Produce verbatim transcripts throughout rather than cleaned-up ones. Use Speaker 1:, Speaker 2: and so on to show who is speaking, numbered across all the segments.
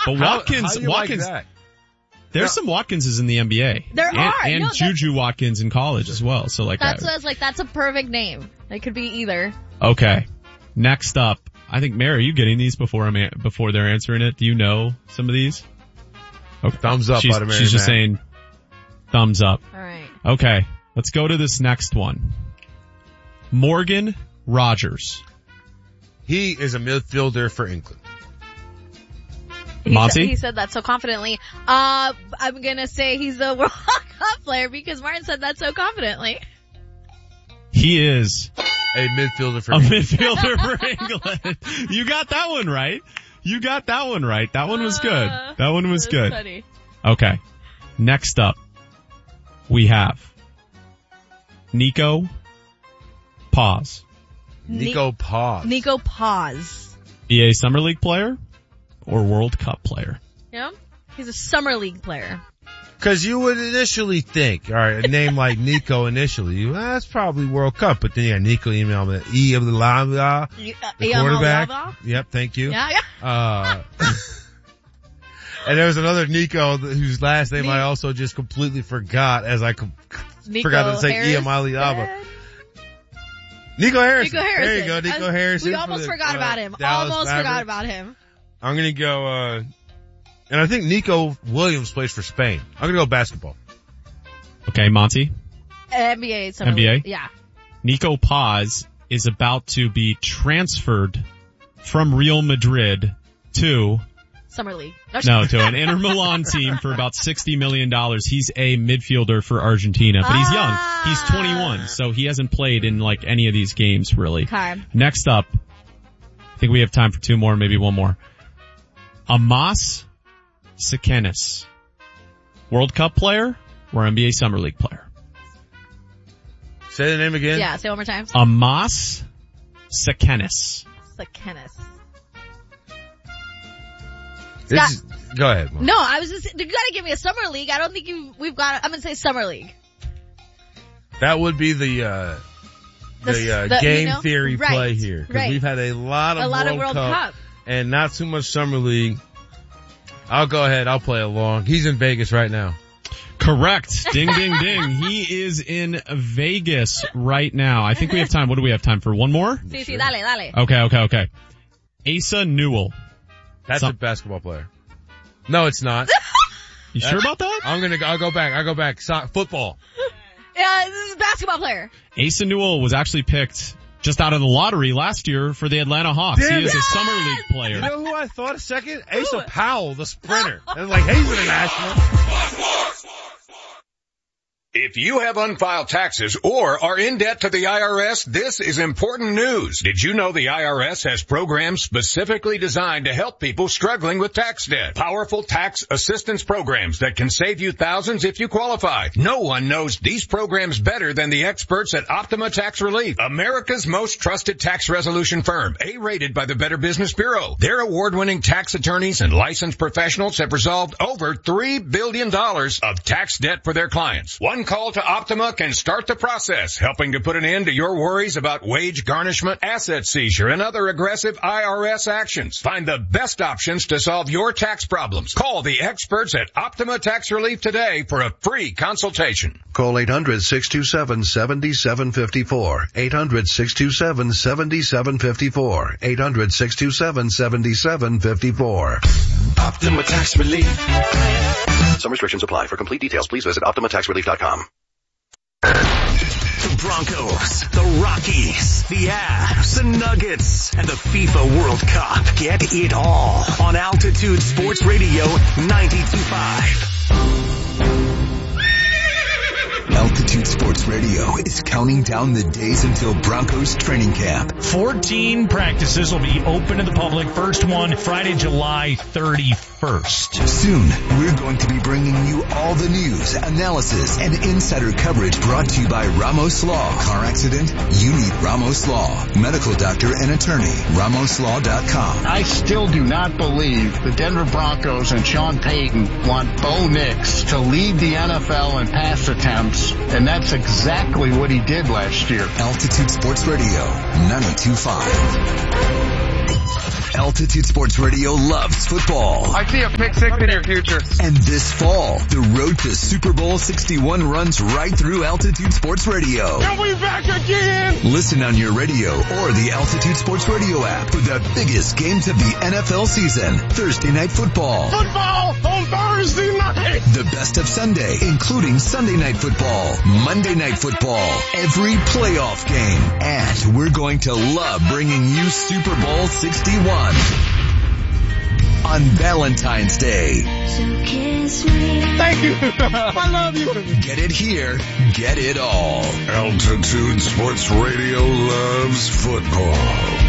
Speaker 1: But Watkins,
Speaker 2: how, how do you
Speaker 1: Watkins,
Speaker 2: like that?
Speaker 1: there's
Speaker 2: No.
Speaker 1: some Watkinses in the N B A.
Speaker 3: There
Speaker 1: and,
Speaker 3: are.
Speaker 1: And
Speaker 3: No,
Speaker 1: Juju Watkins in college as well. So like
Speaker 3: That's
Speaker 1: that.
Speaker 3: what I was like, that's a perfect name. It could be either.
Speaker 1: Okay. Next up, I think, Mary, are you getting these before I'm a- before they're answering it? Do you know some of these? Okay.
Speaker 2: Thumbs up
Speaker 1: She's,
Speaker 2: out of Mary
Speaker 1: she's just
Speaker 2: Mac.
Speaker 1: saying thumbs up.
Speaker 3: Alright.
Speaker 1: Okay. Let's go to this next one. Morgan Rogers.
Speaker 2: He is a midfielder for England.
Speaker 3: He
Speaker 1: Monty?
Speaker 3: Said, he said that so confidently. Uh, I'm gonna say he's a World Cup player because Martin said that so confidently.
Speaker 1: He is
Speaker 2: A midfielder for
Speaker 1: a
Speaker 2: England.
Speaker 1: midfielder for England. You got that one right. You got that one right. That one was good. That one was
Speaker 3: That's
Speaker 1: good.
Speaker 3: funny.
Speaker 1: Okay. Next up, we have Nico Paz.
Speaker 2: Nico Paz.
Speaker 3: Nico Paz.
Speaker 1: Be a Summer League player or World Cup player?
Speaker 3: Yeah? He's a Summer League player.
Speaker 2: Because you would initially think, all right, a name like Nico initially, you, well, that's probably World Cup. But then you got Nico email me, E of the Lava,
Speaker 3: You, uh,
Speaker 2: the
Speaker 3: Ian
Speaker 2: quarterback.
Speaker 3: Malava?
Speaker 2: Yep, thank you.
Speaker 3: Yeah, yeah.
Speaker 2: Uh, and there was another Nico whose last name
Speaker 3: Ni-
Speaker 2: I also just completely forgot as I com-
Speaker 3: Nico
Speaker 2: forgot to say
Speaker 3: Harris.
Speaker 2: Ian Malava. Nico Harrison.
Speaker 3: Nico Harrison.
Speaker 2: There you go, Nico
Speaker 3: I-
Speaker 2: Harrison.
Speaker 3: We
Speaker 2: for
Speaker 3: almost
Speaker 2: the,
Speaker 3: forgot
Speaker 2: uh,
Speaker 3: about him.
Speaker 2: Dallas
Speaker 3: Almost
Speaker 2: Mavericks.
Speaker 3: forgot about him.
Speaker 2: I'm gonna go, uh, and I think Nico Williams plays for Spain. I'm gonna go basketball.
Speaker 1: Okay, Monty.
Speaker 3: N B A. Summer
Speaker 1: N B A?
Speaker 3: League. Yeah.
Speaker 1: Nico Paz is about to be transferred from Real Madrid to,
Speaker 3: Summer League.
Speaker 1: no, to an Inter Milan team for about sixty million dollars. He's a midfielder for Argentina, but he's young. He's twenty-one, so he hasn't played in like any of these games really.
Speaker 3: Okay.
Speaker 1: Next up, I think we have time for two more, maybe one more. Amas Sikenis. World Cup player or N B A Summer League player?
Speaker 2: Say the name again.
Speaker 3: Yeah, say it one more time.
Speaker 1: Amas Sikenis.
Speaker 3: Sakenis.
Speaker 2: This is, go ahead. Mom.
Speaker 3: No, I was just, you gotta give me a Summer League. I don't think you, we've got, I'm gonna say Summer League.
Speaker 2: That would be the, uh, the,
Speaker 3: The-
Speaker 2: uh,
Speaker 3: the-
Speaker 2: game
Speaker 3: you know?
Speaker 2: theory
Speaker 3: Right,
Speaker 2: play here. Cause
Speaker 3: right.
Speaker 2: we've had a lot of
Speaker 3: A lot
Speaker 2: World,
Speaker 3: of World
Speaker 2: Cup,
Speaker 3: Cup.
Speaker 2: and not too much Summer League. I'll go ahead. I'll play along. He's in Vegas right now.
Speaker 1: Correct. Ding, ding, ding. He is in Vegas right now. I think we have time. What do we have time for? One more?
Speaker 3: Sí, sí, dale, dale.
Speaker 1: Okay, okay, okay. Asa Newell.
Speaker 2: That's
Speaker 1: Some-
Speaker 2: a basketball player. No, it's not.
Speaker 1: You sure about that?
Speaker 2: I'm gonna go, I'll go back. I'll go back. So, football.
Speaker 3: Yeah, this is a basketball player.
Speaker 1: Asa Newell was actually picked just out of the lottery last year for the Atlanta Hawks.
Speaker 2: Damn
Speaker 1: he is
Speaker 2: it.
Speaker 1: a summer league player.
Speaker 2: You know who I thought a second? Asa Powell, the sprinter. I was like, hey, he's international.
Speaker 4: If you have unfiled taxes or are in debt to the I R S, this is important news. Did you know the I R S has programs specifically designed to help people struggling with tax debt? Powerful tax assistance programs that can save you thousands if you qualify. No one knows these programs better than the experts at Optima Tax Relief, America's most trusted tax resolution firm, A-rated by the Better Business Bureau. Their award-winning tax attorneys and licensed professionals have resolved over three billion dollars of tax debt for their clients. One call to Optima can start the process, helping to put an end to your worries about wage garnishment, asset seizure, and other aggressive I R S actions. Find the best options to solve your tax problems. Call the experts at Optima Tax Relief today for a free consultation.
Speaker 5: Call eight hundred, six two seven, seven seven five four. eight hundred, six two seven, seven seven five four. eight hundred, six two seven, seven seven five four.
Speaker 6: Optima Tax Relief.
Speaker 5: Some restrictions apply. For complete details, please visit optima tax relief dot com.
Speaker 6: The Broncos, the Rockies, the Avs, the Nuggets, and the FIFA World Cup. Get it all on Altitude Sports Radio ninety-two point five.
Speaker 7: Altitude Sports Radio is counting down the days until Broncos training camp.
Speaker 8: fourteen practices will be open to the public. First one Friday, July thirty-first.
Speaker 7: Soon, we're going to be bringing you all the news, analysis, and insider coverage brought to you by Ramos Law. Car accident? You need Ramos Law. Medical doctor and attorney. Ramos Law dot com.
Speaker 9: I still do not believe the Denver Broncos and Sean Payton want Bo Nix to lead the N F L in pass attempts, and that's exactly what he did last year.
Speaker 7: Altitude Sports Radio ninety-two point five. Altitude Sports Radio loves football.
Speaker 10: I see a pick six in your future.
Speaker 7: And this fall, the road to Super Bowl sixty-one runs right through Altitude Sports Radio.
Speaker 10: Are we back again?
Speaker 7: Listen on your radio or the Altitude Sports Radio app for the biggest games of the N F L season. Thursday Night Football.
Speaker 10: Football on Thursday night.
Speaker 7: The best of Sunday, including Sunday Night Football, Monday Night Football, every playoff game. And we're going to love bringing you Super Bowl sixty-one on Valentine's Day.
Speaker 10: Thank you. I love you.
Speaker 7: Get it here. Get it all.
Speaker 11: Altitude Sports Radio loves football.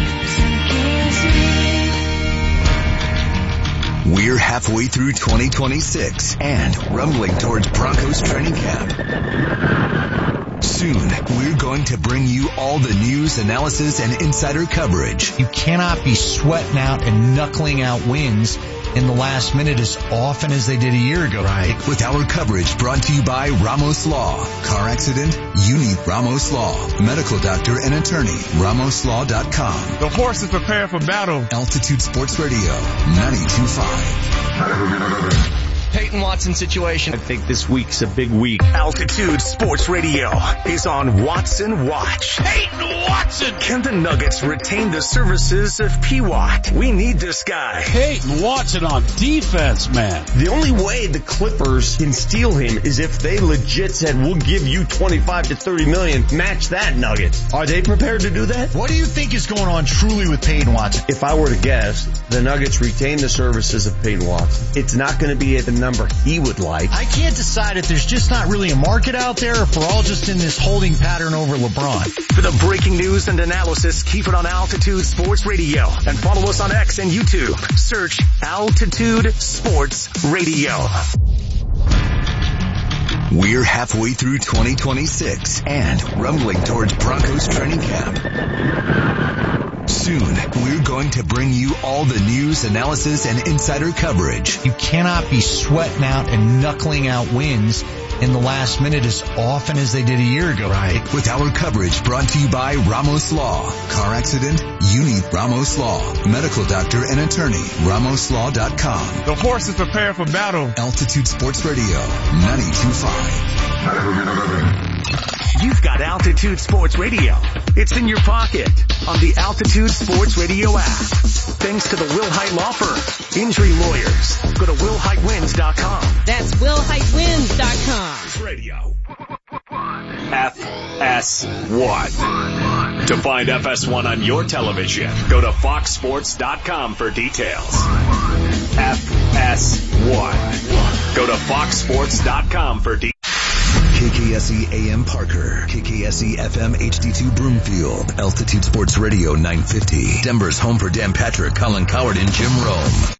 Speaker 7: We're halfway through twenty twenty-six and rumbling towards Broncos training camp. Soon, we're going to bring you all the news, analysis, and insider coverage.
Speaker 12: You cannot be sweating out and knuckling out wins in the last minute as often as they did a year ago.
Speaker 7: Right. With our coverage brought to you by Ramos Law. Car accident? You need Ramos Law. Medical doctor and attorney. Ramos Law dot com.
Speaker 10: The horse is prepared for battle.
Speaker 7: Altitude Sports Radio, ninety-two point five.
Speaker 13: Peyton Watson situation.
Speaker 6: I think this week's a big week. Altitude Sports Radio is on Watson Watch.
Speaker 10: Peyton Watson!
Speaker 6: Can the Nuggets retain the services of P. Watt? We need this guy.
Speaker 14: Peyton Watson on defense, man.
Speaker 15: The only way the Clippers can steal him is if they legit said, we'll give you twenty-five to thirty million, match that Nuggets. Are they prepared to do that?
Speaker 12: What do you think is going on truly with Peyton Watson?
Speaker 15: If I were to guess, the Nuggets retain the services of Peyton Watson. It's not going to be at the number he would like.
Speaker 12: I can't decide if there's just not really a market out there or if we're all just in this holding pattern over LeBron.
Speaker 6: For the breaking news and analysis, keep it on Altitude Sports Radio and follow us on X and YouTube. Search Altitude Sports Radio.
Speaker 7: We're halfway through twenty twenty-six and rumbling towards Broncos training camp. Soon, we're going to bring you all the news, analysis, and insider coverage.
Speaker 12: You cannot be sweating out and knuckling out wins in the last minute as often as they did a year ago.
Speaker 7: Right. With our coverage brought to you by Ramos Law. Car accident? You need Ramos Law. Medical doctor and attorney. Ramos Law dot com.
Speaker 10: The horse is prepared for battle.
Speaker 7: Altitude Sports Radio, ninety-two point five.
Speaker 6: You've got Altitude Sports Radio. It's in your pocket on the Altitude Sports Radio app. Thanks to the Will Height Law Firm. Injury lawyers. Go to will height wins dot com.
Speaker 16: That's will height wins dot com.
Speaker 6: Radio. F S one. To find F S one on your television, go to fox sports dot com for details. F S one. Go to fox sports dot com for details.
Speaker 7: K K S E A M Parker, K K S E F M H D two Broomfield, Altitude Sports Radio nine fifty, Denver's home for Dan Patrick, Colin Coward, and Jim Rome.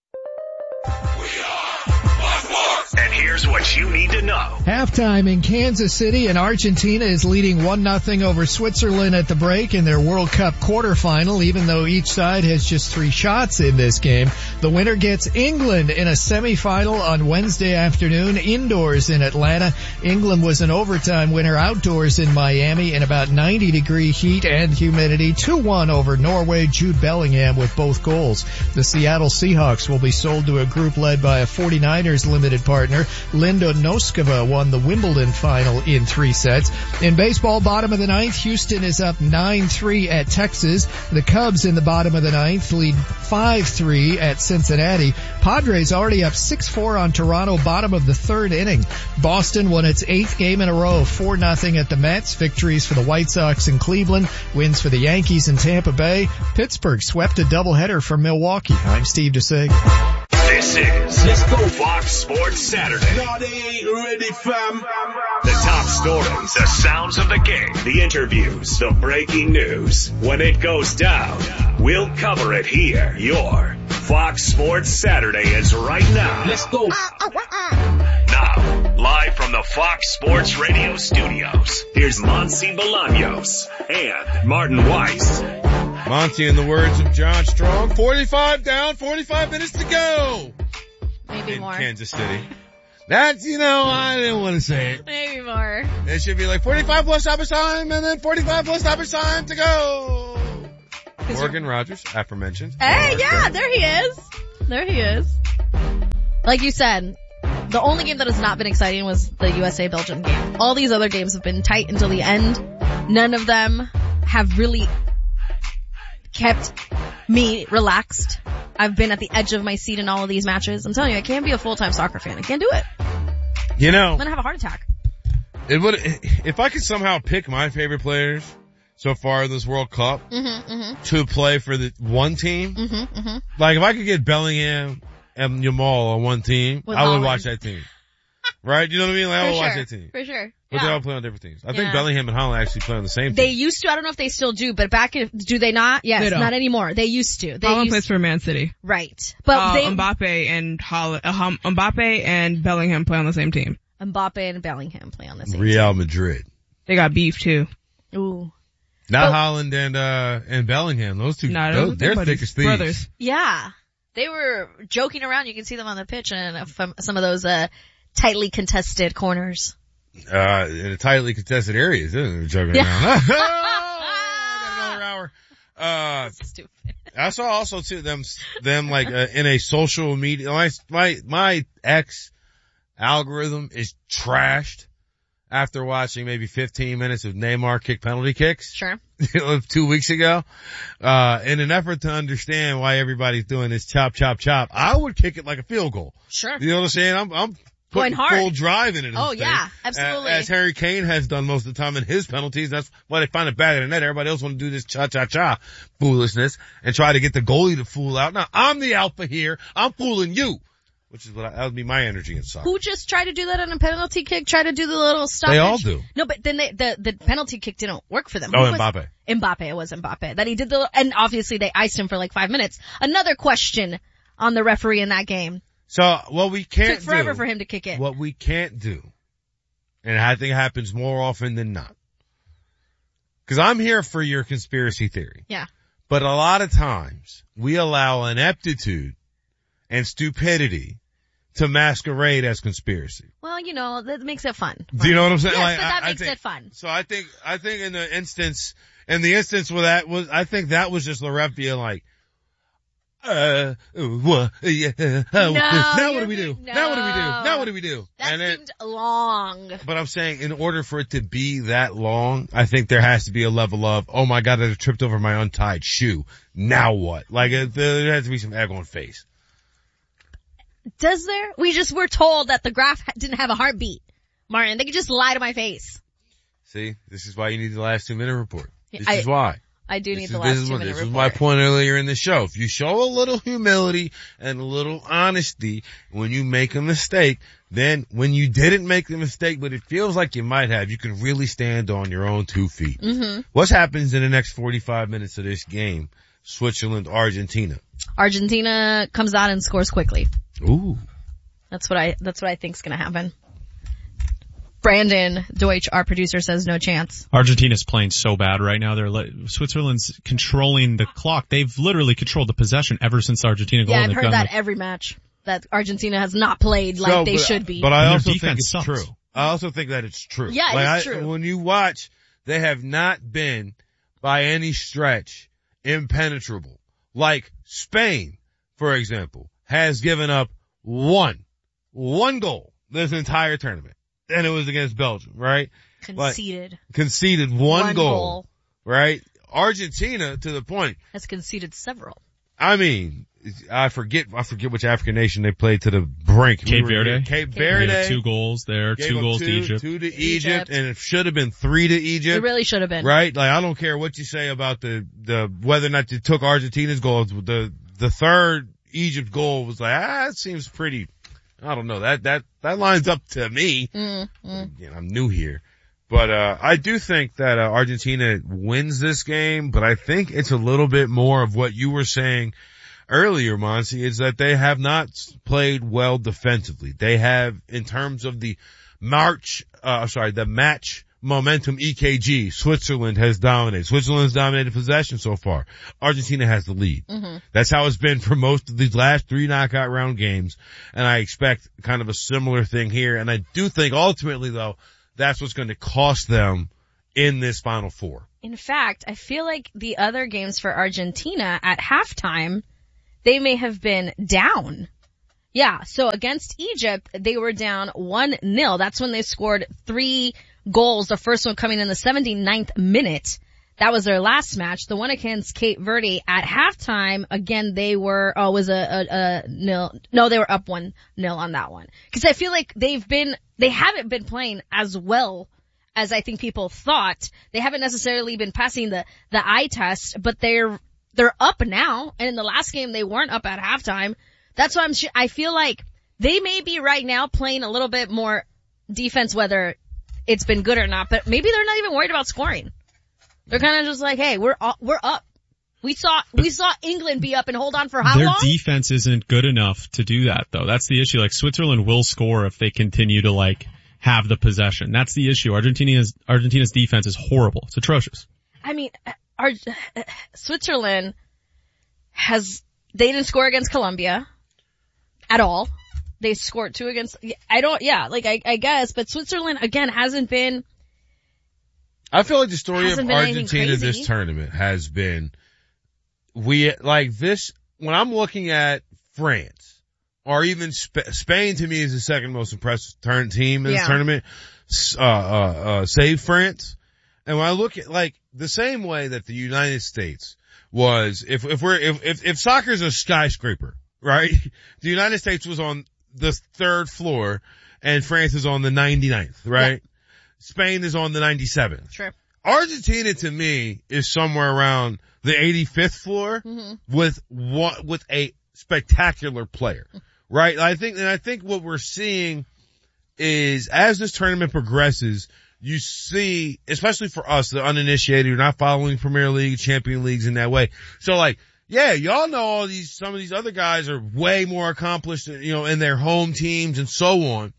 Speaker 6: And here's what you need to know.
Speaker 17: Halftime in Kansas City, and Argentina is leading one nothing over Switzerland at the break in their World Cup quarterfinal, even though each side has just three shots in this game. The winner gets England in a semifinal on Wednesday afternoon indoors in Atlanta. England was an overtime winner outdoors in Miami in about ninety degree heat and humidity. two one over Norway. Jude Bellingham with both goals. The Seattle Seahawks will be sold to a group led by a forty-niners limited partner. Linda Noskova won the Wimbledon final in three sets. In baseball, bottom of the ninth, Houston is up nine three at Texas. The Cubs in the bottom of the ninth lead five three at Cincinnati. Padres already up six four on Toronto, bottom of the third inning. Boston won its eighth game in a row, four nothing at the Mets. Victories for the White Sox in Cleveland, wins for the Yankees in Tampa Bay. Pittsburgh swept a doubleheader from Milwaukee. I'm Steve DeSig.
Speaker 6: This is Let's Go Fox Sports Saturday.
Speaker 10: No, they ain't ready, fam.
Speaker 6: The top stories, the sounds of the game, the interviews, the breaking news. When it goes down, we'll cover it here. Your Fox Sports Saturday is right now.
Speaker 10: Let's go.
Speaker 6: Now, live from the Fox Sports Radio studios, here's Monty Bolaños and Martin Weiss.
Speaker 2: Monty, in the words of John Strong, forty-five down, forty-five minutes to go.
Speaker 3: Maybe
Speaker 2: in
Speaker 3: more.
Speaker 2: Kansas City. That's, you know, I didn't want to say it.
Speaker 3: Maybe more.
Speaker 2: It should be like forty-five plus stoppage time and then forty-five plus stoppage time to go.
Speaker 3: Cause
Speaker 2: Morgan Rogers, aforementioned.
Speaker 3: Hey, yeah, there he is. There he is. Like you said, the only game that has not been exciting was the U S A-Belgium game. All these other games have been tight until the end. None of them have really kept me relaxed. I've been at the edge of my seat in all of these matches. I'm telling you, I can't be a full-time soccer fan. I can't do it.
Speaker 2: You know,
Speaker 3: I'm gonna have a heart attack.
Speaker 2: It would, if I could somehow pick my favorite players so far in this World Cup
Speaker 3: mm-hmm, mm-hmm.
Speaker 2: to play for the one team,
Speaker 3: mm-hmm, mm-hmm.
Speaker 2: like if I could get Bellingham and Yamal on one team,
Speaker 3: With
Speaker 2: I would
Speaker 3: Holland.
Speaker 2: watch that team. Right? You know what I mean? Like, I would
Speaker 3: For
Speaker 2: watch
Speaker 3: sure.
Speaker 2: that team.
Speaker 3: For sure.
Speaker 2: But
Speaker 3: yeah.
Speaker 2: they all play on different teams. I
Speaker 3: Yeah.
Speaker 2: think Bellingham and Holland actually play on the same team.
Speaker 3: They used to. I don't know if they still do, but back in, do they not? Yes,
Speaker 13: They don't.
Speaker 3: not anymore. They used to. They
Speaker 13: Holland
Speaker 3: used
Speaker 13: plays for Man City.
Speaker 3: Right. But
Speaker 13: uh,
Speaker 3: they,
Speaker 13: Mbappe and Holland, uh, Hum- Mbappe and Bellingham play on the same team.
Speaker 3: Mbappe and Bellingham play on the same
Speaker 2: Real Madrid.
Speaker 13: They got beef too.
Speaker 3: team. Ooh.
Speaker 2: Not
Speaker 3: But-
Speaker 2: Holland and, uh, and Bellingham. Those two,
Speaker 13: No,
Speaker 2: those,
Speaker 13: those-
Speaker 2: they're
Speaker 13: they're
Speaker 2: thick as thieves.
Speaker 13: brothers.
Speaker 3: Yeah. They were joking around. You can see them on the pitch and from some of those, uh, tightly contested corners.
Speaker 2: Uh, in a tightly contested areas, isn't it? Joking
Speaker 3: Yeah.
Speaker 2: around. Another hour. Uh,
Speaker 3: Stupid.
Speaker 2: I saw also too them, them like, uh, in a social media, my, my, my ex algorithm is trashed after watching maybe fifteen minutes of Neymar kick penalty kicks.
Speaker 3: Sure.
Speaker 2: Two weeks ago. Uh, in an effort to understand why everybody's doing this chop, chop, chop, I would kick it like a field goal.
Speaker 3: Sure.
Speaker 2: You know what I'm saying? I'm, I'm
Speaker 3: Going
Speaker 2: putting
Speaker 3: hard.
Speaker 2: full drive in it.
Speaker 3: Oh, yeah, absolutely.
Speaker 2: As Harry Kane has done most of the time in his penalties. That's why they find it bad in the net. Everybody else want to do this cha-cha-cha foolishness and try to get the goalie to fool out. Now, I'm the alpha here. I'm fooling you. Which is what I, that would be my energy in soccer.
Speaker 3: Who just tried to do that on a penalty kick? Try to do the little stoppage?
Speaker 2: They all do.
Speaker 3: No, but then they, the, the penalty kick didn't work for them.
Speaker 2: Oh,
Speaker 3: Who was-
Speaker 2: Mbappe.
Speaker 3: Mbappe, it was Mbappe. That he did the, and obviously they iced him for like five minutes. Another question on the referee in that game.
Speaker 2: So, what we can't
Speaker 3: Took forever
Speaker 2: do,
Speaker 3: for him to kick it.
Speaker 2: What we can't do, and I think it happens more often than not, because I'm here for your conspiracy theory.
Speaker 3: Yeah.
Speaker 2: But a lot of times, we allow ineptitude and stupidity to masquerade as conspiracy.
Speaker 3: Well, you know, that makes it fun.
Speaker 2: Do you know what I'm saying?
Speaker 3: Yes,
Speaker 2: Like,
Speaker 3: but that
Speaker 2: I- I
Speaker 3: makes
Speaker 2: think-
Speaker 3: it fun.
Speaker 2: So I think, I think in the instance, in the instance where that was, I think that was just the ref being like, uh, what, yeah, uh,
Speaker 3: No,
Speaker 2: now what do
Speaker 3: you're
Speaker 2: we do?
Speaker 3: being-
Speaker 2: Now what do we do?
Speaker 3: no.
Speaker 2: Now what do we do?
Speaker 3: That
Speaker 2: And then,
Speaker 3: seemed long.
Speaker 2: but I'm saying in order for it to be that long, I think there has to be a level of, oh my god, I tripped over my untied shoe. Now what? Like, it, there has to be some egg on face.
Speaker 3: Does there? We just were told that the graph ha- didn't have a heartbeat. Martin, they could just lie to my face.
Speaker 2: See, this is why you need the last two minute report. This
Speaker 3: I-
Speaker 2: is why.
Speaker 3: I do
Speaker 2: This
Speaker 3: need
Speaker 2: is,
Speaker 3: the
Speaker 2: this
Speaker 3: last
Speaker 2: is
Speaker 3: two
Speaker 2: what,
Speaker 3: minute
Speaker 2: this was
Speaker 3: report.
Speaker 2: my point earlier in the show. If you show a little humility and a little honesty when you make a mistake, then when you didn't make the mistake, but it feels like you might have, you can really stand on your own two feet.
Speaker 3: Mm-hmm.
Speaker 2: What happens in the next forty-five minutes of this game? Switzerland, Argentina.
Speaker 3: Argentina comes out and scores quickly.
Speaker 2: Ooh.
Speaker 3: That's what I, that's what I think's gonna happen. Brandon Deutsch, our producer, says no chance.
Speaker 1: Argentina's playing so bad right now. They're li- Switzerland's controlling the clock. They've literally controlled the possession ever since the Argentina goal.
Speaker 3: Yeah, I've
Speaker 1: They've
Speaker 3: heard
Speaker 1: gone
Speaker 3: that
Speaker 1: like-
Speaker 3: every match. That Argentina has not played like
Speaker 2: So,
Speaker 3: they
Speaker 2: but-
Speaker 3: should be.
Speaker 2: But I
Speaker 1: And their
Speaker 2: also think
Speaker 1: defense
Speaker 2: it's
Speaker 1: sucks.
Speaker 2: true. I also think that it's true.
Speaker 3: Yeah,
Speaker 2: like
Speaker 3: it's
Speaker 2: I,
Speaker 3: true.
Speaker 2: When you watch, they have not been by any stretch impenetrable. Like Spain, for example, has given up one, one goal this entire tournament. And it was against Belgium, right?
Speaker 3: conceded.
Speaker 2: Like, conceded one,
Speaker 3: One
Speaker 2: goal,
Speaker 3: goal.
Speaker 2: right? Argentina, to the point,
Speaker 3: Has conceded several.
Speaker 2: I mean, I forget, I forget which African nation they played to the brink.
Speaker 1: Cape
Speaker 2: were
Speaker 1: Verde.
Speaker 2: here. Cape
Speaker 1: They
Speaker 2: Verde.
Speaker 1: have two goals there,
Speaker 2: Gave
Speaker 1: two
Speaker 2: up
Speaker 1: goals
Speaker 2: two,
Speaker 1: to Egypt.
Speaker 2: Two to Egypt,
Speaker 3: Egypt.
Speaker 2: and it should have been three to Egypt.
Speaker 3: It really should have been.
Speaker 2: Right? Like, I don't care what you say about the, the, whether or not you took Argentina's goals. The, the third Egypt goal was like, ah, that seems pretty, I don't know, that, that, that lines up to me.
Speaker 3: Mm, mm.
Speaker 2: Again, I'm new here. But, uh, I do think that, uh, Argentina wins this game, but I think it's a little bit more of what you were saying earlier, Monty, is that they have not played well defensively. They have, in terms of the March, uh, sorry, the match momentum E K G, Switzerland has dominated. Switzerland's dominated possession so far. Argentina has the lead.
Speaker 3: Mm-hmm.
Speaker 2: That's how it's been for most of these last three knockout round games. And I expect kind of a similar thing here. And I do think ultimately though, that's what's going to cost them in this Final Four.
Speaker 3: In fact, I feel like the other games for Argentina at halftime, they may have been down. Yeah, so against Egypt, they were down one nil. That's when they scored three goals, the first one coming in the seventy-ninth minute. That was their last match. The one against Cape Verde at halftime, again, they were, oh, it was a, a, a nil. No, they were up one nil on that one. Cause I feel like they've been, they haven't been playing as well as I think people thought. They haven't necessarily been passing the, the eye test, but they're, they're up now. And in the last game, they weren't up at halftime. That's why I'm, sh- I feel like they may be right now playing a little bit more defense, whether it's been good or not, but maybe they're not even worried about scoring. They're kind of just like, hey, we're up, we're up. We saw, we saw England be up and hold on for how
Speaker 1: Their
Speaker 3: long?
Speaker 1: Their defense isn't good enough to do that though. That's the issue. Like Switzerland will score if they continue to like have the possession. That's the issue. Argentina's, Argentina's defense is horrible. It's atrocious.
Speaker 3: I mean, our, Switzerland has, they didn't score against Colombia at all. They scored two against, I don't, yeah, like I, I guess, but Switzerland again hasn't been,
Speaker 2: I feel like the story of
Speaker 3: Hasn't been anything
Speaker 2: Argentina
Speaker 3: crazy.
Speaker 2: this tournament has been, we, like this, when I'm looking at France, or even Sp- Spain to me is the second most impressive turn team in
Speaker 3: Yeah.
Speaker 2: this tournament, uh, uh, uh, save France. And when I look at, like, the same way that the United States was, if, if we're, if, if, if soccer's a skyscraper, right? The United States was on the third floor and France is on the ninety-ninth, right?
Speaker 3: Yeah.
Speaker 2: Spain is on the ninety-seventh.
Speaker 3: Sure.
Speaker 2: Argentina to me is somewhere around the eighty-fifth floor
Speaker 3: Mm-hmm.
Speaker 2: with one, with a spectacular player, right? I think, and I think what we're seeing is as this tournament progresses, you see, especially for us, the uninitiated, you're not following Premier League, Champion Leagues in that way. So like, yeah, y'all know all these, some of these other guys are way more accomplished, you know, in their home teams and so on.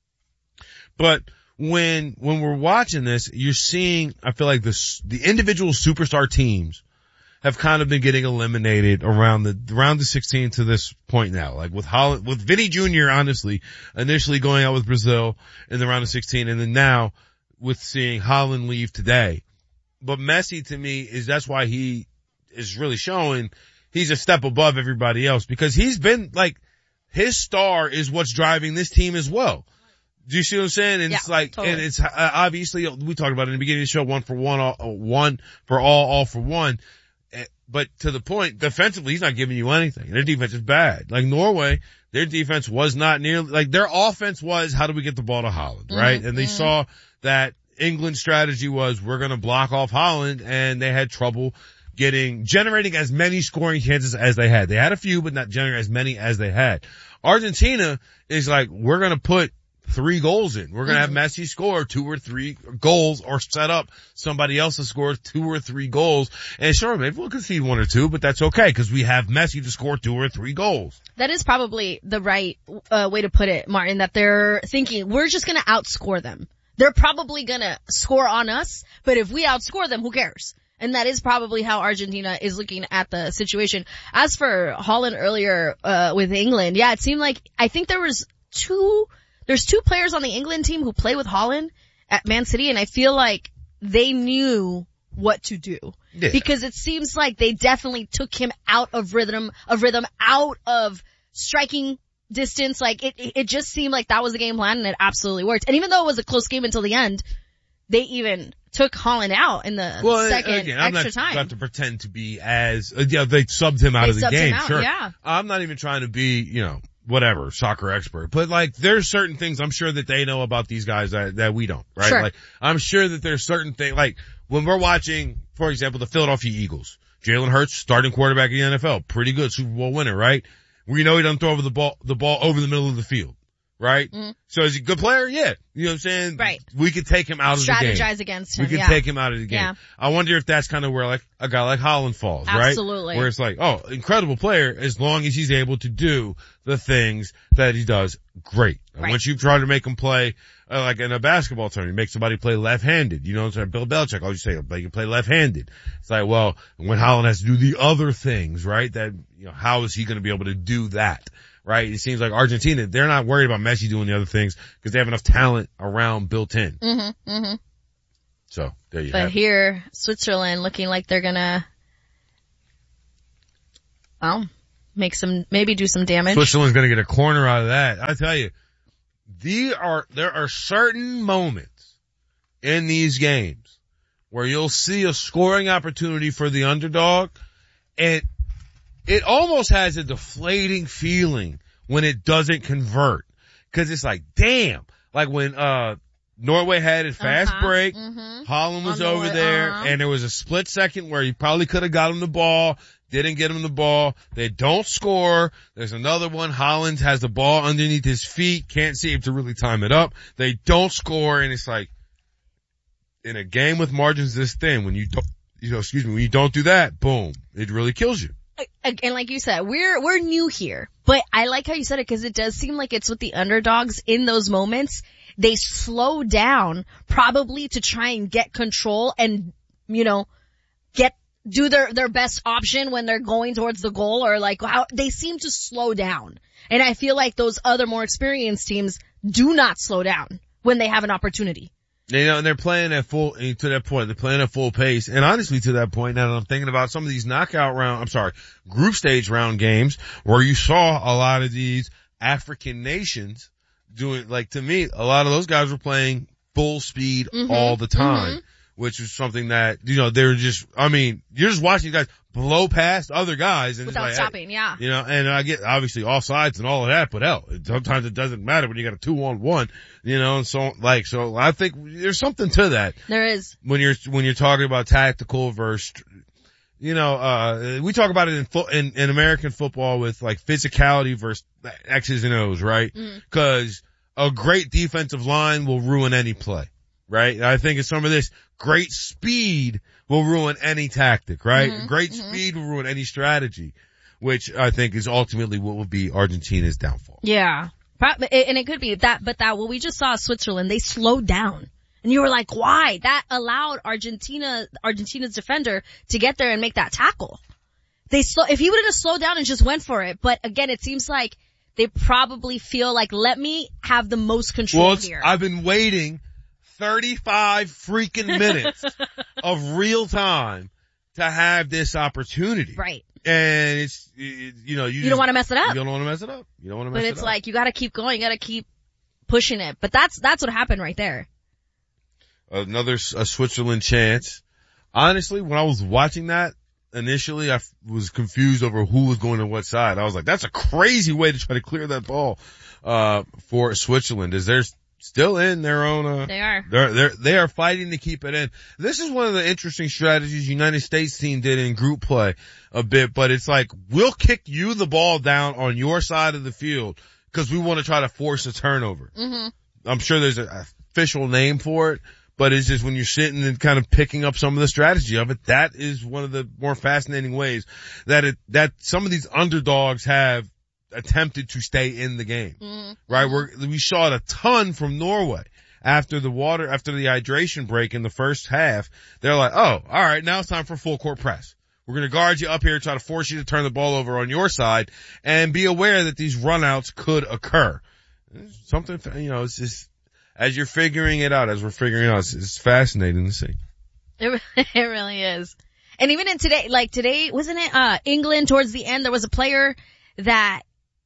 Speaker 2: But when, when we're watching this, you're seeing, I feel like the, the individual superstar teams have kind of been getting eliminated around the, around the sixteen to this point now. Like with Holland, with Vinny Junior honestly, initially going out with Brazil in the round of sixteen and then now with seeing Holland leave today. But Messi to me is, that's why he is really showing he's a step above everybody else because he's been like, his star is what's driving this team as well. Do you see what I'm saying? And
Speaker 3: Yeah,
Speaker 2: it's like,
Speaker 3: totally.
Speaker 2: and it's uh, obviously, we talked about it in the beginning of the show, one for one, all, one for all, all for one. Eh, But to the point, defensively, he's not giving you anything. Their defense is bad. Like Norway, their defense was not nearly, like their offense was, how do we get the ball to Holland, right?
Speaker 3: Mm-hmm.
Speaker 2: And they saw that England's strategy was, we're going to block off Holland, and they had trouble getting, generating as many scoring chances as they had. They had a few, but not generating as many as they had. Argentina is like, we're going to put three goals in. We're going to have Messi score two or three goals or set up somebody else to score two or three goals. And sure, maybe we'll concede one or two, but that's okay because we have Messi to score two or three goals.
Speaker 3: That is probably the right uh, way to put it, Martin, that they're thinking, we're just gonna outscore them. They're probably gonna score on us, but if we outscore them, who cares? And that is probably how Argentina is looking at the situation. As for Holland earlier, uh, with England, yeah, it seemed like, I think there was two, there's two players on the England team who play with Holland at Man City, and I feel like they knew what to do.
Speaker 2: Yeah.
Speaker 3: Because it seems like they definitely took him out of rhythm, of rhythm, out of striking distance. Like it, it just seemed like that was the game plan and it absolutely worked. And even though it was a close game until the end, they even took Holland out in the
Speaker 2: Well,
Speaker 3: second
Speaker 2: again, I'm
Speaker 3: extra
Speaker 2: not
Speaker 3: time.
Speaker 2: about to pretend to be as, uh, yeah, they subbed him out
Speaker 3: They
Speaker 2: of the
Speaker 3: subbed him
Speaker 2: game,
Speaker 3: out,
Speaker 2: sure.
Speaker 3: yeah.
Speaker 2: I'm not even trying to be, you know, whatever, soccer expert, but like there's certain things I'm sure that they know about these guys that, that we don't, right?
Speaker 3: Sure.
Speaker 2: Like I'm sure that there's certain things, like when we're watching, for example, the Philadelphia Eagles, Jalen Hurts, starting quarterback in the N F L, pretty good Super Bowl winner, right? We know he doesn't throw over the ball, the ball over the middle of the field, right?
Speaker 3: Mm-hmm.
Speaker 2: So is he a good player? Yeah. You know what I'm saying?
Speaker 3: Right.
Speaker 2: We could take him out of the game.
Speaker 3: Strategize against him.
Speaker 2: We could
Speaker 3: yeah.
Speaker 2: take him out of the game.
Speaker 3: Yeah.
Speaker 2: I wonder if that's kind of where like a guy like Holland falls, right?
Speaker 3: Absolutely.
Speaker 2: Where it's like, oh, incredible player as long as he's able to do the things that he does great. And
Speaker 3: Right.
Speaker 2: once you try to make him play, uh, like in a basketball tournament, make somebody play left-handed, you know what I'm saying? Bill Belichick always say, they can play left-handed. It's like, well, when Holland has to do the other things, right? That, you know, how is he going to be able to do that? Right? It seems like Argentina, they're not worried about Messi doing the other things because they have enough talent around built in.
Speaker 3: Mm-hmm, mm-hmm.
Speaker 2: So there you
Speaker 3: But
Speaker 2: have it.
Speaker 3: here, Switzerland looking like they're gonna, well, make some, maybe do some damage.
Speaker 2: Switzerland's going to get a corner out of that. I tell you, there are, there are certain moments in these games where you'll see a scoring opportunity for the underdog, and it almost has a deflating feeling when it doesn't convert. Cause it's like, damn, like when, uh, Norway had a fast
Speaker 3: uh-huh,
Speaker 2: break,
Speaker 3: mm-hmm.
Speaker 2: Holland was
Speaker 3: On the
Speaker 2: over
Speaker 3: way,
Speaker 2: there,
Speaker 3: uh-huh.
Speaker 2: and there was a split second where he probably could have got him the ball, didn't get him the ball. They don't score. There's another one. Holland has the ball underneath his feet, can't seem to really time it up. They don't score, and it's like, in a game with margins this thin, when you don't, you know, excuse me, when you don't do that, boom, it really kills you.
Speaker 3: And like you said, we're, we're new here, but I like how you said it because it does seem like it's with the underdogs in those moments. They slow down probably to try and get control and, you know, get, do their, their best option when they're going towards the goal, or like how they seem to slow down. And I feel like those other more experienced teams do not slow down when they have an opportunity.
Speaker 2: You know, and they're playing at full, to that point, they're playing at full pace. And honestly, to that point, now that I'm thinking about some of these knockout round, I'm sorry, group stage round games where you saw a lot of these African nations doing, like, to me, a lot of those guys were playing full speed
Speaker 3: Mm-hmm.
Speaker 2: all the time,
Speaker 3: Mm-hmm.
Speaker 2: which was something that, you know, they were just, I mean, you're just watching guys blow past other guys and
Speaker 3: Without
Speaker 2: it's like,
Speaker 3: stopping, yeah.
Speaker 2: you know, and I get obviously offsides and all of that, but hell, sometimes it doesn't matter when you got a two on one, you know, and so, like, so I think there's something to that.
Speaker 3: There is.
Speaker 2: When you're, when you're talking about tactical versus, you know, uh, we talk about it in fo- in, in American football with like physicality versus X's and O's, right?
Speaker 3: Mm-hmm.
Speaker 2: Cause a great defensive line will ruin any play, right? And I think it's some of this great speed will ruin any tactic, right?
Speaker 3: Mm-hmm.
Speaker 2: Great
Speaker 3: mm-hmm.
Speaker 2: speed will ruin any strategy, which I think is ultimately what will be Argentina's downfall.
Speaker 3: Yeah. And it could be that, but that, what we just saw Switzerland, they slowed down. And you were like, why? That allowed Argentina, Argentina's defender to get there and make that tackle. They slow, if he would have just slowed down and just went for it. But again, it seems like they probably feel like, let me have the most control
Speaker 2: well, it's,
Speaker 3: here.
Speaker 2: I've been waiting thirty-five freaking minutes of real time to have this opportunity.
Speaker 3: Right.
Speaker 2: And it's, it, you know, you,
Speaker 3: you don't want to mess it up.
Speaker 2: You don't want to mess it up. You don't want to mess
Speaker 3: but
Speaker 2: it up.
Speaker 3: But it's like, you gotta keep going, you gotta keep pushing it. But that's, that's what happened right there.
Speaker 2: Another a Switzerland chance. Honestly, when I was watching that initially, I f- was confused over who was going to what side. I was like, that's a crazy way to try to clear that ball, uh, for Switzerland. Is they're still in their own, uh,
Speaker 3: they are.
Speaker 2: They're, they're, they are fighting to keep it in. This is one of the interesting strategies United States team did in group play a bit, but it's like, we'll kick you the ball down on your side of the field because we want to try to force a turnover.
Speaker 3: Mm-hmm.
Speaker 2: I'm sure there's an official name for it. But it's just when you're sitting and kind of picking up some of the strategy of it, that is one of the more fascinating ways that it, that some of these underdogs have attempted to stay in the game.
Speaker 3: Mm-hmm.
Speaker 2: Right? We're, we saw it a ton from Norway after the water, after the hydration break in the first half. They're like, oh, all right, now it's time for full court press. We're going to guard you up here, try to force you to turn the ball over on your side, and be aware that these runouts could occur. Something, you know, it's just, as you're figuring it out, as we're figuring it out, it's, it's fascinating to see.
Speaker 3: It, it really is. And even in today, like today, wasn't it, uh, England towards the end, there was a player that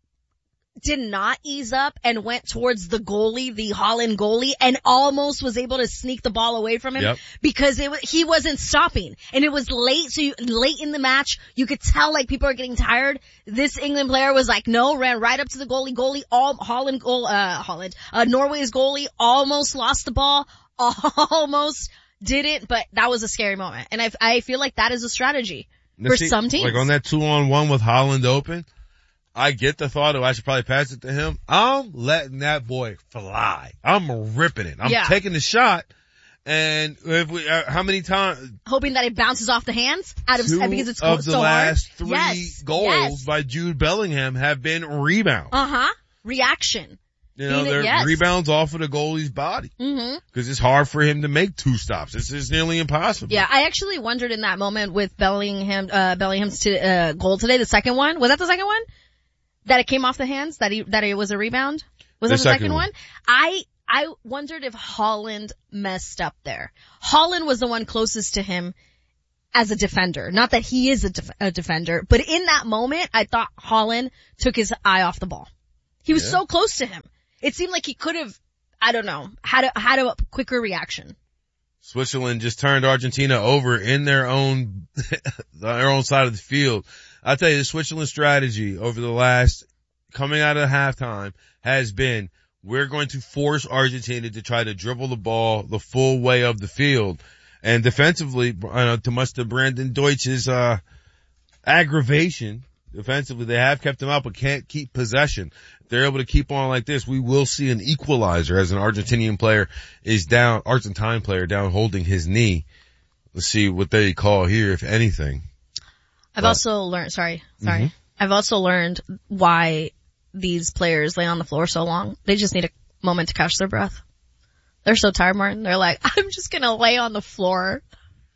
Speaker 3: did not ease up and went towards the goalie, the Holland goalie, and almost was able to sneak the ball away from him
Speaker 2: yep.
Speaker 3: because it he wasn't stopping. And it was late, so you, late in the match, you could tell like people are getting tired. This England player was like, no, ran right up to the goalie, goalie, all, Holland goal, uh, Holland, uh, Norway's goalie almost lost the ball, almost didn't, but that was a scary moment. And I, I feel like that is a strategy
Speaker 2: now
Speaker 3: for
Speaker 2: see,
Speaker 3: some teams.
Speaker 2: Like on that two on one with Holland open, I get the thought of I should probably pass it to him. I'm letting that boy fly. I'm ripping it. I'm
Speaker 3: yeah.
Speaker 2: taking the shot. And if we, uh, how many times?
Speaker 3: Hoping that it bounces off the hands out of,
Speaker 2: Two
Speaker 3: because it's
Speaker 2: of
Speaker 3: so
Speaker 2: the last
Speaker 3: hard.
Speaker 2: three
Speaker 3: yes.
Speaker 2: goals
Speaker 3: yes.
Speaker 2: by Jude Bellingham have been rebounds.
Speaker 3: Uh-huh. Reaction.
Speaker 2: You know,
Speaker 3: Being,
Speaker 2: they're
Speaker 3: yes.
Speaker 2: rebounds off of the goalie's body.
Speaker 3: Mm-hmm.
Speaker 2: Cause it's hard for him to make two stops. It's, it's nearly impossible.
Speaker 3: Yeah, I actually wondered in that moment with Bellingham, uh, Bellingham's t- uh, goal today, the second one. Was that the second one? That it came off the hands? That he, that it was a rebound? Was
Speaker 2: The
Speaker 3: that the second,
Speaker 2: second
Speaker 3: one?
Speaker 2: one?
Speaker 3: I, I wondered if Haaland messed up there. Haaland was the one closest to him as a defender. Not that he is a, def- a defender, but in that moment, I thought Haaland took his eye off the ball. He was yeah. so close to him. It seemed like he could have, I don't know, had a, had a quicker reaction.
Speaker 2: Switzerland just turned Argentina over in their own, their own side of the field. I'll tell you, the Switzerland strategy over the last, coming out of halftime has been, we're going to force Argentina to try to dribble the ball the full way of the field. And defensively, uh, to much to Brandon Deutsch's, uh, aggravation, defensively, they have kept him out, but can't keep possession. If they're able to keep on like this, we will see an equalizer as an Argentinian player is down, Argentine player down holding his knee. Let's see what they call here, if anything.
Speaker 3: I've
Speaker 2: but,
Speaker 3: also learned, sorry, sorry.
Speaker 2: Mm-hmm.
Speaker 3: I've also learned why these players lay on the floor so long. They just need a moment to catch their breath. They're so tired, Martin. They're like, I'm just gonna lay on the floor.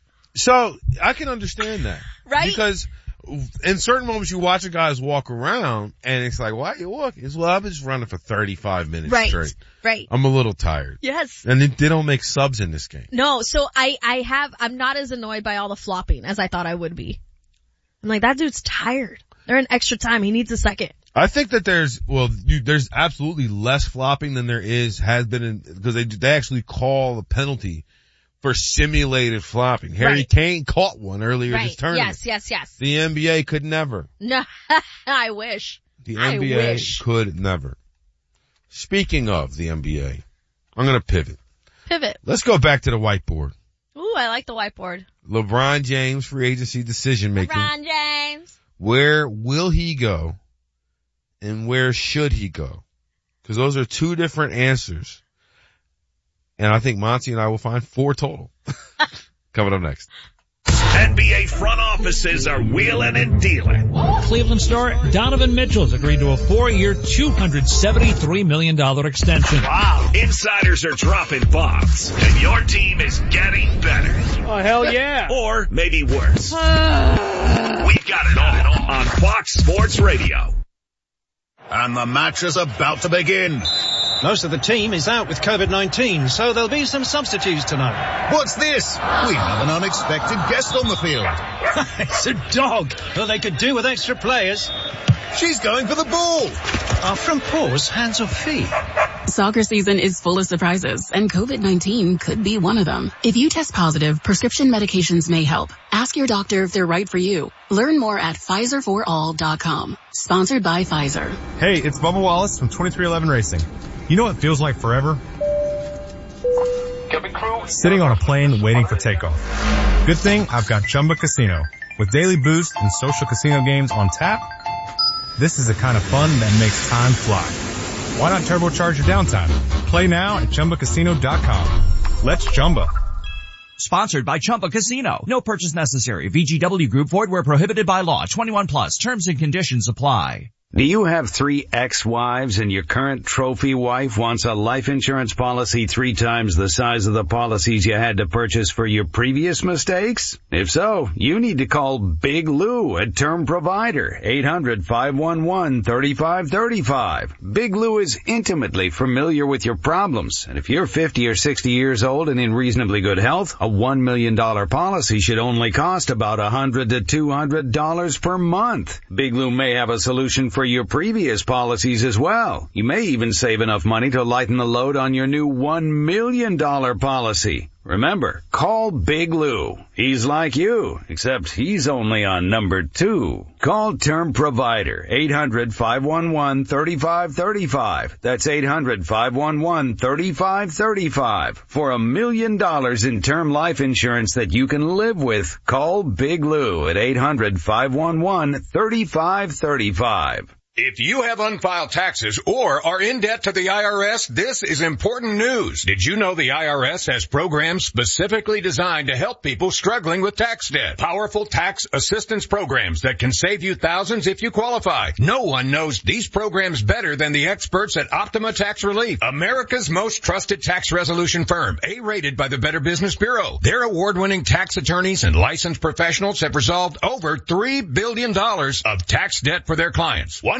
Speaker 2: So, I can understand that.
Speaker 3: Right?
Speaker 2: Because in certain moments you watch a guys walk around and it's like, why are you walking? It's, well, I've been just running for thirty-five minutes
Speaker 3: right,
Speaker 2: straight.
Speaker 3: Right.
Speaker 2: I'm a little tired.
Speaker 3: Yes.
Speaker 2: And they, they don't make subs in this game.
Speaker 3: No, so I, I have, I'm not as annoyed by all the flopping as I thought I would be. I'm like, that dude's tired. They're in extra time. He needs a second.
Speaker 2: I think that there's, well, you, there's absolutely less flopping than there is, has been in, because they, they actually call a penalty for simulated flopping. Harry
Speaker 3: right.
Speaker 2: Kane caught one earlier
Speaker 3: right.
Speaker 2: this tournament.
Speaker 3: Yes, yes, yes.
Speaker 2: The N B A could never.
Speaker 3: No, I wish.
Speaker 2: The
Speaker 3: I
Speaker 2: N B A
Speaker 3: wish.
Speaker 2: could never. Speaking of the N B A, I'm gonna pivot.
Speaker 3: Pivot.
Speaker 2: Let's go back to the whiteboard.
Speaker 3: Ooh, I like the whiteboard.
Speaker 2: LeBron James, free agency decision making.
Speaker 3: LeBron James.
Speaker 2: Where will he go? And where should he go? Because those are two different answers. And I think Monty and I will find four total. Coming up next.
Speaker 6: N B A front offices are wheeling and dealing.
Speaker 8: Cleveland star Donovan Mitchell has agreed to a four-year, two hundred seventy-three million dollars extension.
Speaker 6: Wow. Insiders are dropping bombs, and your team is getting better.
Speaker 14: Oh, hell yeah.
Speaker 6: Or maybe worse. We've got it all on Fox Sports Radio. And the match is about to begin.
Speaker 18: Most of the team is out with COVID nineteen, so there'll be some substitutes tonight.
Speaker 19: What's this? We have an unexpected guest on the field.
Speaker 18: It's a dog. Well, they could do with extra players.
Speaker 19: She's going for the ball.
Speaker 18: Are front paws hands or feet?
Speaker 20: Soccer season is full of surprises, and COVID nineteen could be one of them. If you test positive, prescription medications may help. Ask your doctor if they're right for you. Learn more at Pfizer for all dot com. Sponsored by Pfizer.
Speaker 21: Hey, it's Bubba Wallace from twenty-three eleven Racing. You know what feels like forever? Sitting on a plane waiting for takeoff. Good thing I've got Chumba Casino. With daily boosts and social casino games on tap, this is the kind of fun that makes time fly. Why not turbocharge your downtime? Play now at Chumba Casino dot com. Let's Chumba.
Speaker 22: Sponsored by Chumba Casino. No purchase necessary. V G W Group. Void where prohibited by law. twenty-one plus. Terms and conditions apply.
Speaker 23: Do you have three ex-wives and your current trophy wife wants a life insurance policy three times the size of the policies you had to purchase for your previous mistakes? If so, you need to call Big Lou at Term Provider, eight hundred, five one one, three five three five. Big Lou is intimately familiar with your problems, and if you're fifty or sixty years old and in reasonably good health, a one million dollars policy should only cost about one hundred to two hundred dollars per month. Big Lou may have a solution for your previous policies as well. You may even save enough money to lighten the load on your new one million dollars policy. Remember, call Big Lou. He's like you, except he's only on number two. Call Term Provider, eight hundred, five one one, three five three five. That's eight hundred, five one one, three five three five. For a million dollars in term life insurance that you can live with, call Big Lou at eight hundred, five one one, three five three five.
Speaker 4: If you have unfiled taxes or are in debt to the I R S, this is important news. Did you know the I R S has programs specifically designed to help people struggling with tax debt? Powerful tax assistance programs that can save you thousands if you qualify. No one knows these programs better than the experts at Optima Tax Relief, America's most trusted tax resolution firm, A-rated by the Better Business Bureau. Their award-winning tax attorneys and licensed professionals have resolved over three billion dollars of tax debt for their clients. One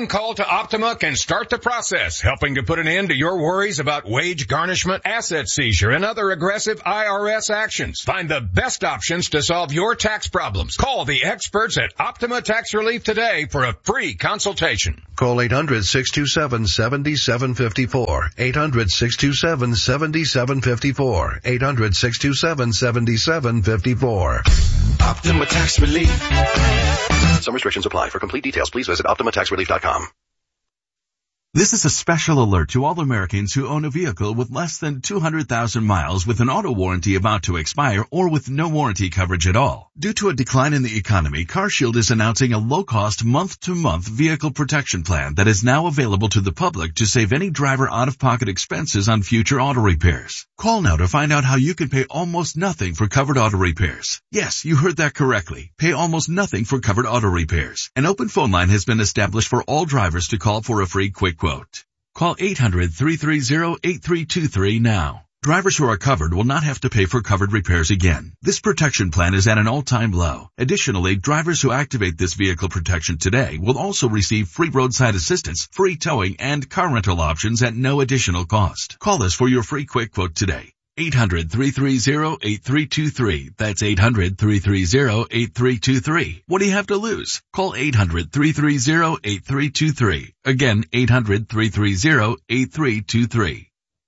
Speaker 4: One call to Optima can start the process, helping to put an end to your worries about wage garnishment, asset seizure, and other aggressive I R S actions. Find the best options to solve your tax problems. Call the experts at Optima Tax Relief today for a free consultation.
Speaker 5: Call eight hundred, six two seven, seven seven five four. eight hundred, six two seven, seven seven five four. eight hundred, six two seven, seven seven five four.
Speaker 6: Optima Tax Relief. Some restrictions apply. For complete details, please visit optima tax relief dot com.
Speaker 9: This is a special alert to all Americans who own a vehicle with less than two hundred thousand miles with an auto warranty about to expire or with no warranty coverage at all. Due to a decline in the economy, CarShield is announcing a low-cost month-to-month vehicle protection plan that is now available to the public to save any driver out-of-pocket expenses on future auto repairs. Call now to find out how you can pay almost nothing for covered auto repairs. Yes, you heard that correctly. Pay almost nothing for covered auto repairs. An open phone line has been established for all drivers to call for a free quick quote. Call eight hundred, three three zero, eight three two three now. Drivers who are covered will not have to pay for covered repairs again. This protection plan is at an all-time low. Additionally, drivers who activate this vehicle protection today will also receive free roadside assistance, free towing, and car rental options at no additional cost. Call us for your free quick quote today. eight hundred, three three zero, eight three two three. That's eight hundred, three three zero, eight three two three. What do you have to lose? Call eight hundred, three three zero, eight three two three. Again, eight hundred, three three zero, eight three two three.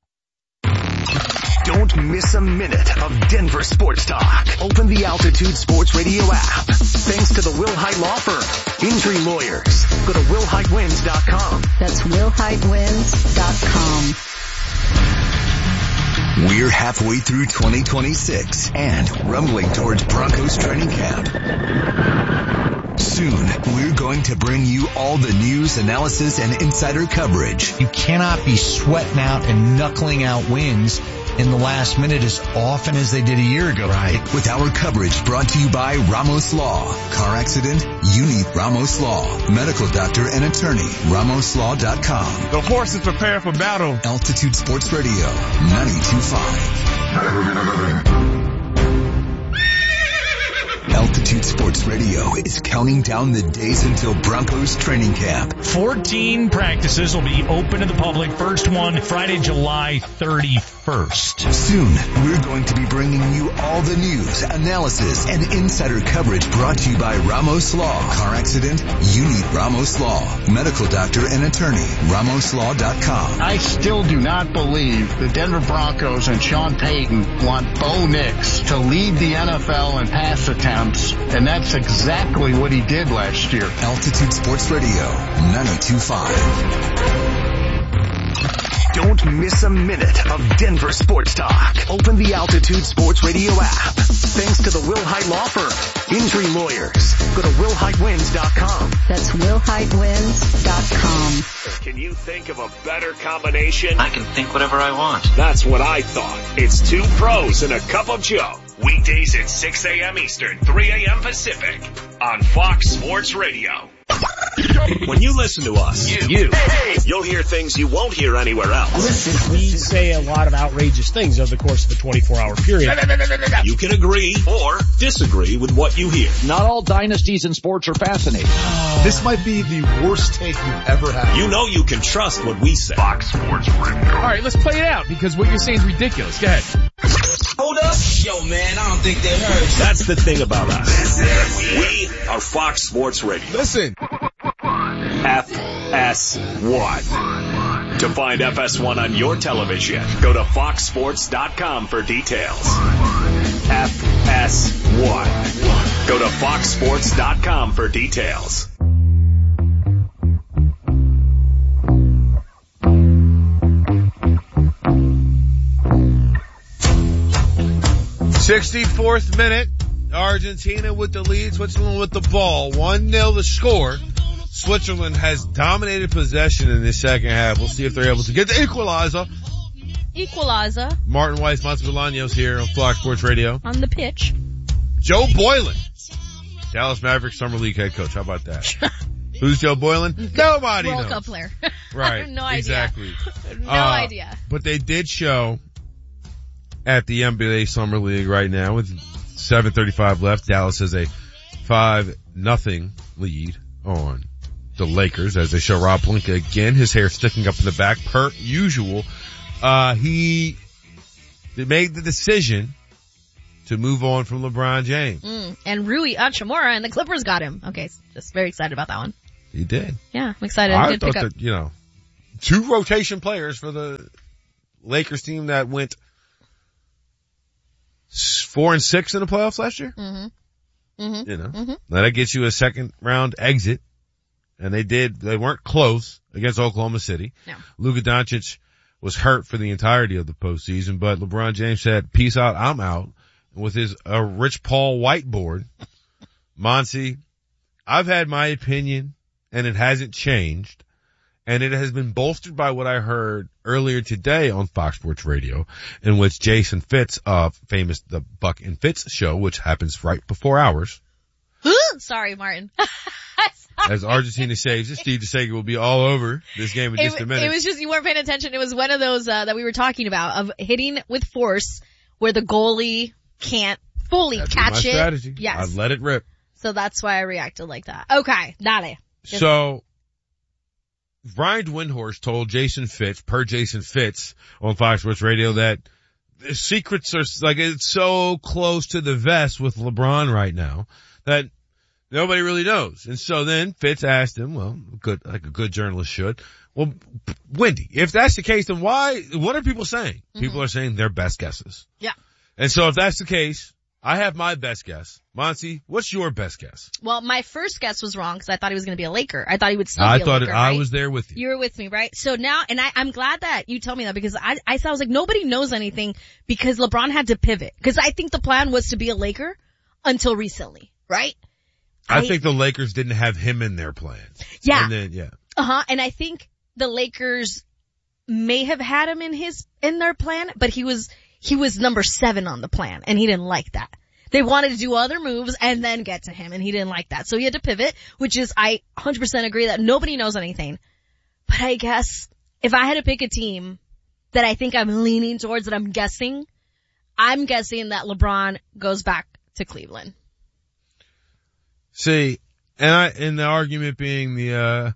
Speaker 6: Don't miss a minute of Denver sports talk. Open the Altitude Sports Radio app. Thanks to the Will Hite Law Firm. Injury lawyers. Go to will hite wins dot com.
Speaker 16: That's will hite wins dot com.
Speaker 7: We're halfway through twenty twenty-six and rumbling towards Broncos training camp. Soon, we're going to bring you all the news, analysis, and insider coverage.
Speaker 12: You cannot be sweating out and knuckling out wins in the last minute as often as they did a year ago.
Speaker 7: Right. With our coverage brought to you by Ramos Law. Car accident? You need Ramos Law. Medical doctor and attorney. Ramos Law dot com.
Speaker 2: The horses prepare for battle.
Speaker 7: Altitude Sports Radio, ninety-two point five. Altitude Sports Radio is counting down the days until Broncos training camp.
Speaker 8: fourteen practices will be open to the public. First one, Friday, July thirty-first.
Speaker 7: Soon, we're going to be bringing you all the news, analysis, and insider coverage brought to you by Ramos Law. Car accident? You need Ramos Law. Medical doctor and attorney. Ramos Law dot com.
Speaker 11: I still do not believe the Denver Broncos and Sean Payton want Bo Nix to lead the N F L in pass attempts, and that's exactly what he did last year.
Speaker 7: Altitude Sports Radio, ninety-two point five.
Speaker 6: Don't miss a minute of Denver sports talk. Open the Altitude Sports Radio app. Thanks to the Will Hite Law Firm. Injury lawyers. Go to will hite wins dot com.
Speaker 16: That's will hite wins dot com.
Speaker 24: Can you think of a better combination?
Speaker 25: I can think whatever I want.
Speaker 24: That's what I thought. It's two pros and a cup of Joe. Weekdays at six a.m. Eastern, three a.m. Pacific on Fox Sports Radio. When you listen to us, you, you, you'll hear things you won't hear anywhere else.
Speaker 26: Listen, we say a lot of outrageous things over the course of a twenty-four hour period.
Speaker 24: You can agree or disagree with what you hear.
Speaker 27: Not all dynasties in sports are fascinating.
Speaker 28: Oh. This might be the worst take you've ever had.
Speaker 24: You know you can trust what we say. Fox Sports Radio.
Speaker 29: All right, let's play it out because what you're saying is ridiculous. Go ahead.
Speaker 30: Hold up. Yo, man, I don't think they heard you.
Speaker 24: That's the thing about us. We are Fox Sports Radio.
Speaker 28: Listen.
Speaker 24: F S one. To find F S one on your television, go to fox sports dot com for details. F S one. Go to fox sports dot com for details.
Speaker 2: sixty-fourth minute. Argentina with the lead, Switzerland with the ball. one nil the score. Switzerland has dominated possession in this second half. We'll see if they're able to get the equalizer.
Speaker 3: Equalizer.
Speaker 2: Martin Weiss, Monty Bolaños here on Fox Sports Radio.
Speaker 3: On the pitch.
Speaker 2: Joe Boylan, Dallas Mavericks Summer League head coach. How about that? Who's Joe Boylan? Nobody
Speaker 3: World
Speaker 2: knows.
Speaker 3: Cup player.
Speaker 2: Right.
Speaker 3: I have no idea.
Speaker 2: Exactly.
Speaker 3: no
Speaker 2: uh,
Speaker 3: idea.
Speaker 2: But they did show at the N B A Summer League right now with seven thirty-five left. Dallas has a five nothing lead on the Lakers as they show Rob Pelinka again, his hair sticking up in the back per usual. Uh, he made the decision to move on from LeBron James.
Speaker 3: Mm, and Rui Hachimura and the Clippers got him. Okay, just very excited about that one.
Speaker 2: He did.
Speaker 3: Yeah, I'm excited.
Speaker 2: I
Speaker 3: Good
Speaker 2: thought
Speaker 3: pickup.
Speaker 2: that, you know, two rotation players for the Lakers team that went four and six in the playoffs last year.
Speaker 3: Mm-hmm. Mm-hmm.
Speaker 2: You know,
Speaker 3: mm-hmm.
Speaker 2: that gets you a second round exit. And they did, they weren't close against Oklahoma City.
Speaker 3: No.
Speaker 2: Luka Doncic was hurt for the entirety of the postseason, but LeBron James said, peace out, I'm out. And with his uh, Rich Paul whiteboard, Monty, I've had my opinion and it hasn't changed. And it has been bolstered by what I heard earlier today on Fox Sports Radio, in which Jason Fitz of famous The Buck and Fitz show, which happens right before ours.
Speaker 3: Sorry, Martin.
Speaker 2: As Argentina saves it, Steve DeSager will be all over this game in
Speaker 3: it,
Speaker 2: just a minute.
Speaker 3: It was just, you weren't paying attention. It was one of those, uh, that we were talking about, of hitting with force where the goalie can't fully
Speaker 2: That'd
Speaker 3: catch
Speaker 2: be my
Speaker 3: it.
Speaker 2: strategy.
Speaker 3: Yes.
Speaker 2: I'd let it rip.
Speaker 3: So that's why I reacted like that. Okay, dale. Just
Speaker 2: So, Brian Windhorst told Jason Fitz, per Jason Fitz on Fox Sports Radio, that the secrets are, like, it's so close to the vest with LeBron right now that nobody really knows. And so then Fitz asked him, well, good, like a good journalist should, well, Wendy, if that's the case, then why, what are people saying? Mm-hmm. People are saying their best guesses.
Speaker 3: Yeah.
Speaker 2: And so if that's the case, I have my best guess. Monty, what's your best guess?
Speaker 3: Well, my first guess was wrong because I thought he was going to be a Laker. I thought he would still
Speaker 2: I
Speaker 3: be a
Speaker 2: thought
Speaker 3: Laker,
Speaker 2: it,
Speaker 3: right?
Speaker 2: I was there with you.
Speaker 3: You were with me, right? So now, and I, I'm glad that you told me that because I, I thought, I was like, nobody knows anything because LeBron had to pivot. Because I think the plan was to be a Laker until recently, right?
Speaker 2: I, I think the Lakers didn't have him in their plans.
Speaker 3: Yeah.
Speaker 2: And then, yeah.
Speaker 3: Uh-huh. And I think the Lakers may have had him in his, in their plan, but he was, he was number seven on the plan and he didn't like that. They wanted to do other moves and then get to him and he didn't like that. So he had to pivot, which is, I one hundred percent agree that nobody knows anything. But I guess if I had to pick a team that I think I'm leaning towards, that I'm guessing, I'm guessing that LeBron goes back to Cleveland.
Speaker 2: See, and I, and the argument being the, uh,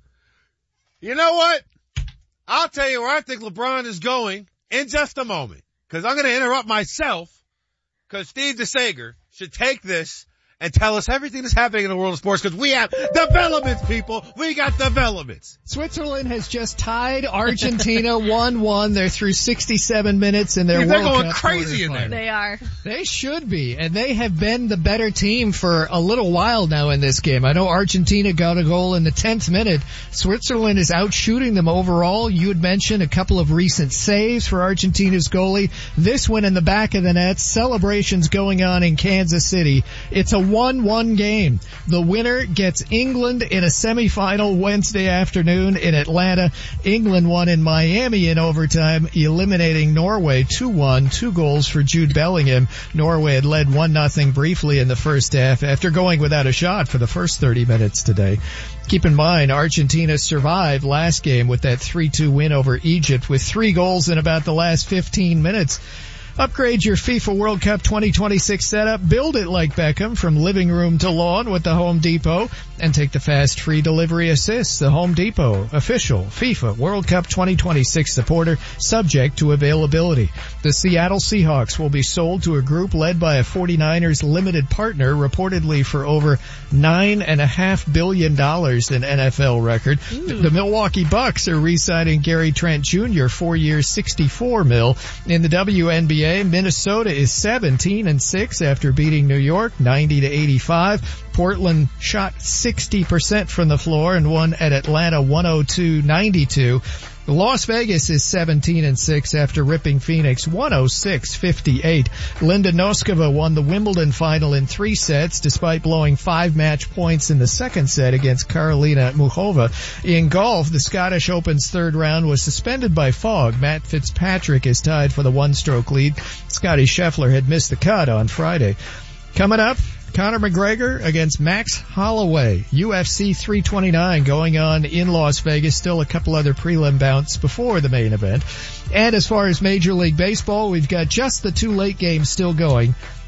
Speaker 2: you know what? I'll tell you where I think LeBron is going in just a moment. Cause I'm going to interrupt myself. Cause Steve DeSager should take this and tell us everything that's happening in the world of sports, because we have developments, people. We got developments.
Speaker 1: Switzerland has just tied Argentina one one. They're through sixty-seven minutes in their
Speaker 2: yeah,
Speaker 1: World
Speaker 2: They're going
Speaker 1: Cup
Speaker 2: crazy in there.
Speaker 3: They are.
Speaker 1: They should be, and they have been the better team for a little while now in this game. I know Argentina got a goal in the tenth minute. Switzerland is out shooting them overall. You had mentioned a couple of recent saves for Argentina's goalie. This one in the back of the net. Celebrations going on in Kansas City. It's a one one game. The winner gets England in a semifinal Wednesday afternoon in Atlanta. England won in Miami in overtime, eliminating Norway two one, two goals for Jude Bellingham. Norway had led one nothing briefly in the first half after going without a shot for the first thirty minutes today. Keep in mind, Argentina survived last game with that three two win over Egypt with three goals in about the last fifteen minutes. Upgrade your FIFA World Cup twenty twenty-six setup. Build it like Beckham from living room to lawn with the Home Depot. And take the fast free delivery assist. The Home Depot, official FIFA World Cup twenty twenty-six supporter, subject to availability. The Seattle Seahawks will be sold to a group led by a forty-niners limited partner, reportedly for over nine and a half billion dollars in N F L record. Ooh. The Milwaukee Bucks are re-signing Gary Trent Junior, four years, sixty-four mil. In the W N B A, Minnesota is seventeen and six after beating New York ninety to eighty-five. Portland shot sixty percent from the floor and won at Atlanta one oh two ninety-two. Las Vegas is seventeen and six after ripping Phoenix one oh six fifty-eight. Linda Noskova won the Wimbledon final in three sets despite blowing five match points in the second set against Karolina Muchova. In golf, the Scottish Open's third round was suspended by fog. Matt Fitzpatrick is tied for the one-stroke lead. Scotty Scheffler had missed the cut on Friday. Coming up, Conor McGregor against Max Holloway. U F C three twenty-nine going on in Las Vegas. Still a couple other prelim bouts before the main event. And as far as Major League Baseball, we've got just the two late games still going.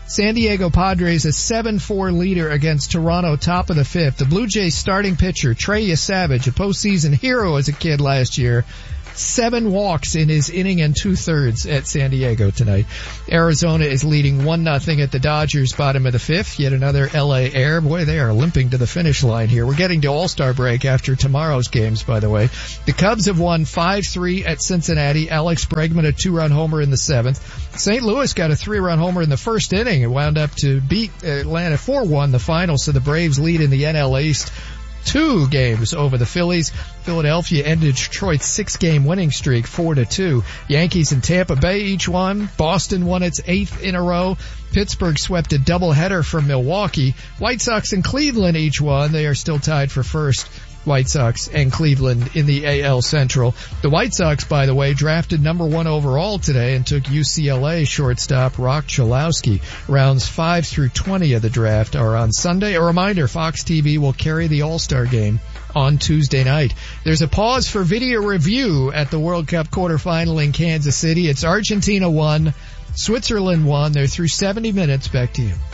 Speaker 1: San Diego Padres a seven four leader against Toronto, top of the fifth. The Blue Jays starting pitcher, Trey Yesavage, a postseason hero as a kid last year, seven walks in his inning and two-thirds at San Diego tonight. Arizona is leading one nothing at the Dodgers, bottom of the fifth. Yet another L A Air. Boy, they are limping to the finish line here. We're getting to All-Star break after tomorrow's games, by the way. The Cubs have won five three at Cincinnati. Alex Bregman, a two-run homer in the seventh. Saint Louis got a three-run homer in the first inning and wound up to beat Atlanta four one the final, so the Braves lead in the N L East two games over the Phillies. Philadelphia ended Detroit's six-game winning streak four to two. Yankees and Tampa Bay each won. Boston won its eighth in a row. Pittsburgh swept a doubleheader from Milwaukee. White Sox and Cleveland each won. They are still tied for first. White Sox and Cleveland in the A L Central. The White Sox, by the way, drafted number one overall today and took U C L A shortstop Rock Chalowski. Rounds five through twenty of the draft are on Sunday. A reminder, Fox T V will carry the All-Star game on Tuesday night. There's a pause for video review at the World Cup quarterfinal in Kansas City. It's Argentina one, Switzerland one. They're through seventy minutes. Back to you.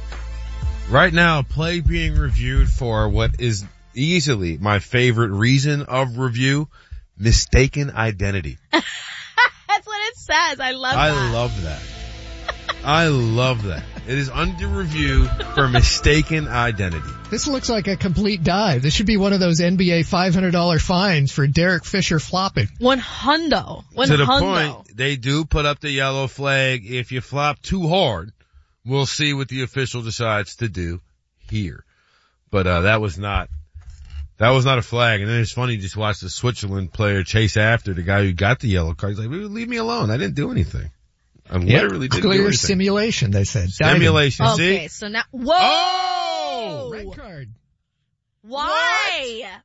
Speaker 2: Right now, play being reviewed for what is easily my favorite reason of review, mistaken identity.
Speaker 3: That's what it says. I love
Speaker 2: I
Speaker 3: that.
Speaker 2: I love that. I love that. It is under review for mistaken identity.
Speaker 1: This looks like a complete dive. This should be one of those N B A five hundred dollars fines for Derek Fisher flopping.
Speaker 3: One hundo. One
Speaker 2: to the
Speaker 3: hundo.
Speaker 2: point, they do put up the yellow flag. If you flop too hard, we'll see what the official decides to do here. But uh that was not That was not a flag. And then it's funny, you just watch the Switzerland player chase after the guy who got the yellow card. He's like, leave me alone. I didn't do anything. I literally
Speaker 1: yep.
Speaker 2: didn't
Speaker 1: Clear
Speaker 2: do anything.
Speaker 1: simulation, they said.
Speaker 2: Simulation,
Speaker 3: Diving.
Speaker 2: see?
Speaker 3: Okay, so now, whoa!
Speaker 2: Oh!
Speaker 1: Red card.
Speaker 3: Why?
Speaker 2: What?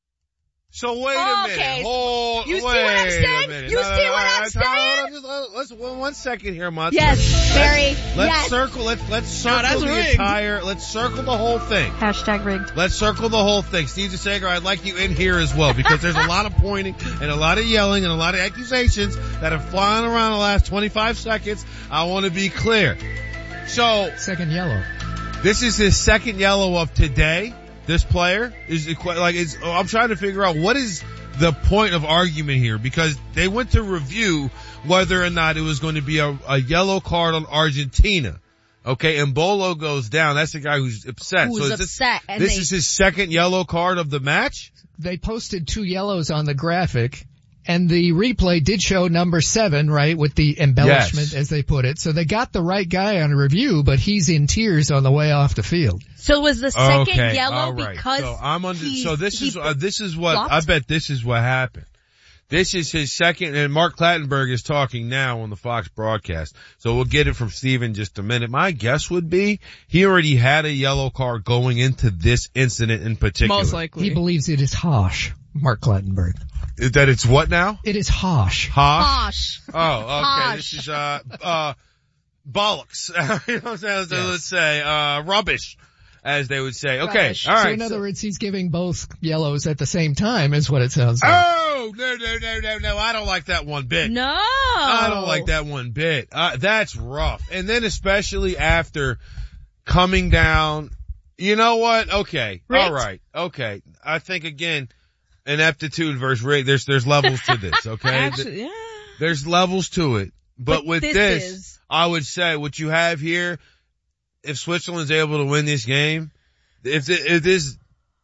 Speaker 2: So wait
Speaker 3: oh,
Speaker 2: a minute.
Speaker 3: Okay.
Speaker 2: Hold,
Speaker 3: you
Speaker 2: wait
Speaker 3: see what I'm saying?
Speaker 2: a minute.
Speaker 3: You
Speaker 2: no,
Speaker 3: see
Speaker 2: no,
Speaker 3: what
Speaker 2: no,
Speaker 3: I'm
Speaker 2: no,
Speaker 3: saying?
Speaker 2: no, no, no, let's, one, one second here, Monty.
Speaker 3: Yes, Barry.
Speaker 2: Let's, let's
Speaker 3: yes.
Speaker 2: circle, let's, let's circle
Speaker 29: that's
Speaker 2: the
Speaker 29: rigged.
Speaker 2: entire, let's circle the whole thing.
Speaker 3: Hashtag rigged.
Speaker 2: Let's circle the whole thing. Steve DeSager, I'd like you in here as well because there's a lot of pointing and a lot of yelling and a lot of accusations that have flown around the last twenty-five seconds. I want to be clear. So,
Speaker 1: second yellow.
Speaker 2: This is his second yellow of today. This player is like, is, I'm trying to figure out what is the point of argument here, because they went to review whether or not it was going to be a, a yellow card on Argentina. Okay, and Bolo goes down. That's the guy who's upset.
Speaker 3: Who's
Speaker 2: so is
Speaker 3: upset?
Speaker 2: This, this
Speaker 3: they,
Speaker 2: is his second yellow card of the match?
Speaker 1: They posted two yellows on the graphic, and the replay did show number seven, right, with the embellishment,
Speaker 2: yes.
Speaker 1: as they put it. So they got the right guy on review, but he's in tears on the way off the field.
Speaker 3: So was the second
Speaker 2: okay,
Speaker 3: yellow
Speaker 2: all right.
Speaker 3: because
Speaker 2: so I'm under,
Speaker 3: he,
Speaker 2: so this
Speaker 3: he
Speaker 2: is uh, this is what
Speaker 3: flopped?
Speaker 2: I bet this is what happened. This is his second, and Mark Clattenburg is talking now on the Fox broadcast. So we'll get it from Steve in just a minute. My guess would be he already had a yellow card going into this incident in particular.
Speaker 29: Most likely.
Speaker 1: He believes it is Hosh, Mark Clattenburg.
Speaker 2: That it's what now?
Speaker 1: It is Hosh.
Speaker 2: Hosh?
Speaker 3: Hosh.
Speaker 2: Oh, okay.
Speaker 3: Hosh.
Speaker 2: This is, uh, uh, bollocks. You know what I'm saying?
Speaker 1: Yes.
Speaker 2: Let's say, uh, rubbish, as they would say. Okay.
Speaker 3: Rubbish.
Speaker 2: All right.
Speaker 1: So in other so, words, he's giving both yellows at the same time is what it sounds like.
Speaker 2: Oh, no, no, no, no, no. I don't like that one bit.
Speaker 3: No.
Speaker 2: I don't like that one bit. Uh, that's rough. And then especially after coming down, you know what? Okay.
Speaker 3: Rigged?
Speaker 2: All right. Okay. I think again, ineptitude versus rig. There's, there's levels to this. Okay.
Speaker 3: Actually, yeah.
Speaker 2: There's levels to it. But,
Speaker 3: but
Speaker 2: with
Speaker 3: this,
Speaker 2: this,
Speaker 3: is...
Speaker 2: I would say what you have here, if Switzerland's able to win this game, if, it, if this,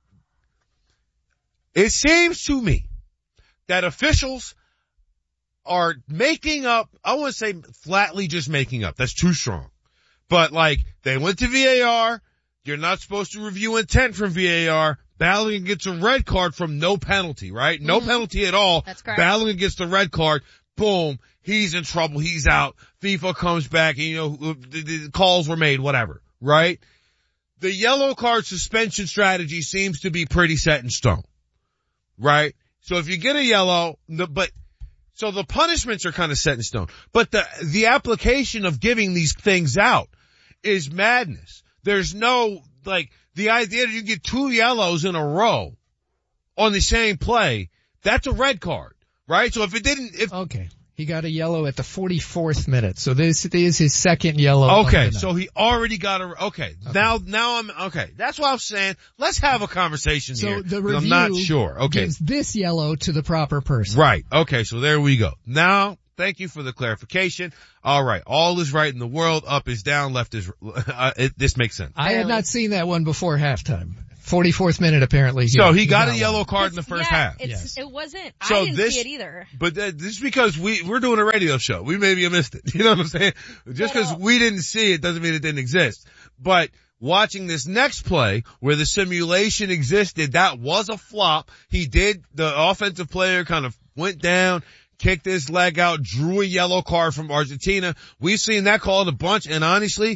Speaker 2: it seems to me that officials are making up, I wouldn't say flatly just making up. That's too strong. But like, they went to V A R. You're not supposed to review intent from V A R. Balogun gets a red card from no penalty, right? No
Speaker 3: mm-hmm.
Speaker 2: penalty at all.
Speaker 3: That's correct.
Speaker 2: Balogun gets the red card. Boom. He's in trouble. He's out. FIFA comes back and, you know, the, the calls were made, whatever, right? The yellow card suspension strategy seems to be pretty set in stone, right? So if you get a yellow, the, but, so the punishments are kind of set in stone, but the, the application of giving these things out is madness. There's no, like, the idea that you get two yellows in a row on the same play, that's a red card, right? So if it didn't, if,
Speaker 1: okay. He got a yellow at the forty-fourth minute. So this is his second yellow.
Speaker 2: Okay, so he already got a, okay. okay. Now, now I'm, okay. That's what I'm saying. Let's have a conversation
Speaker 1: so
Speaker 2: here.
Speaker 1: The review
Speaker 2: I'm not sure. Okay.
Speaker 1: gives this yellow to the proper person.
Speaker 2: Right. Okay, so there we go. Now, thank you for the clarification. All right. All is right in the world. Up is down. Left is, uh, it, this makes sense.
Speaker 1: I had not seen that one before halftime. forty-fourth minute, apparently.
Speaker 2: So he, he got, got a yellow one. card in the first
Speaker 3: yeah,
Speaker 2: half.
Speaker 3: It's,
Speaker 2: yes.
Speaker 3: It wasn't,
Speaker 2: so
Speaker 3: I didn't
Speaker 2: this,
Speaker 3: see it either.
Speaker 2: But uh, this is because we, we're doing a radio show. We maybe have missed it. You know what I'm saying? Just because we didn't see it doesn't mean it didn't exist. But watching this next play where the simulation existed, that was a flop. He did, the offensive player kind of went down, kicked his leg out, drew a yellow card from Argentina. We've seen that called a bunch, and honestly,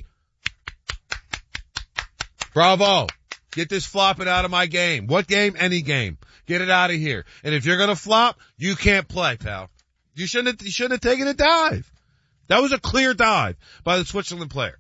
Speaker 2: bravo. Get this flopping out of my game. What game? Any game. Get it out of here. And if you're gonna flop, you can't play, pal. You shouldn't have, you shouldn't have taken a dive. That was a clear dive by the Switzerland player.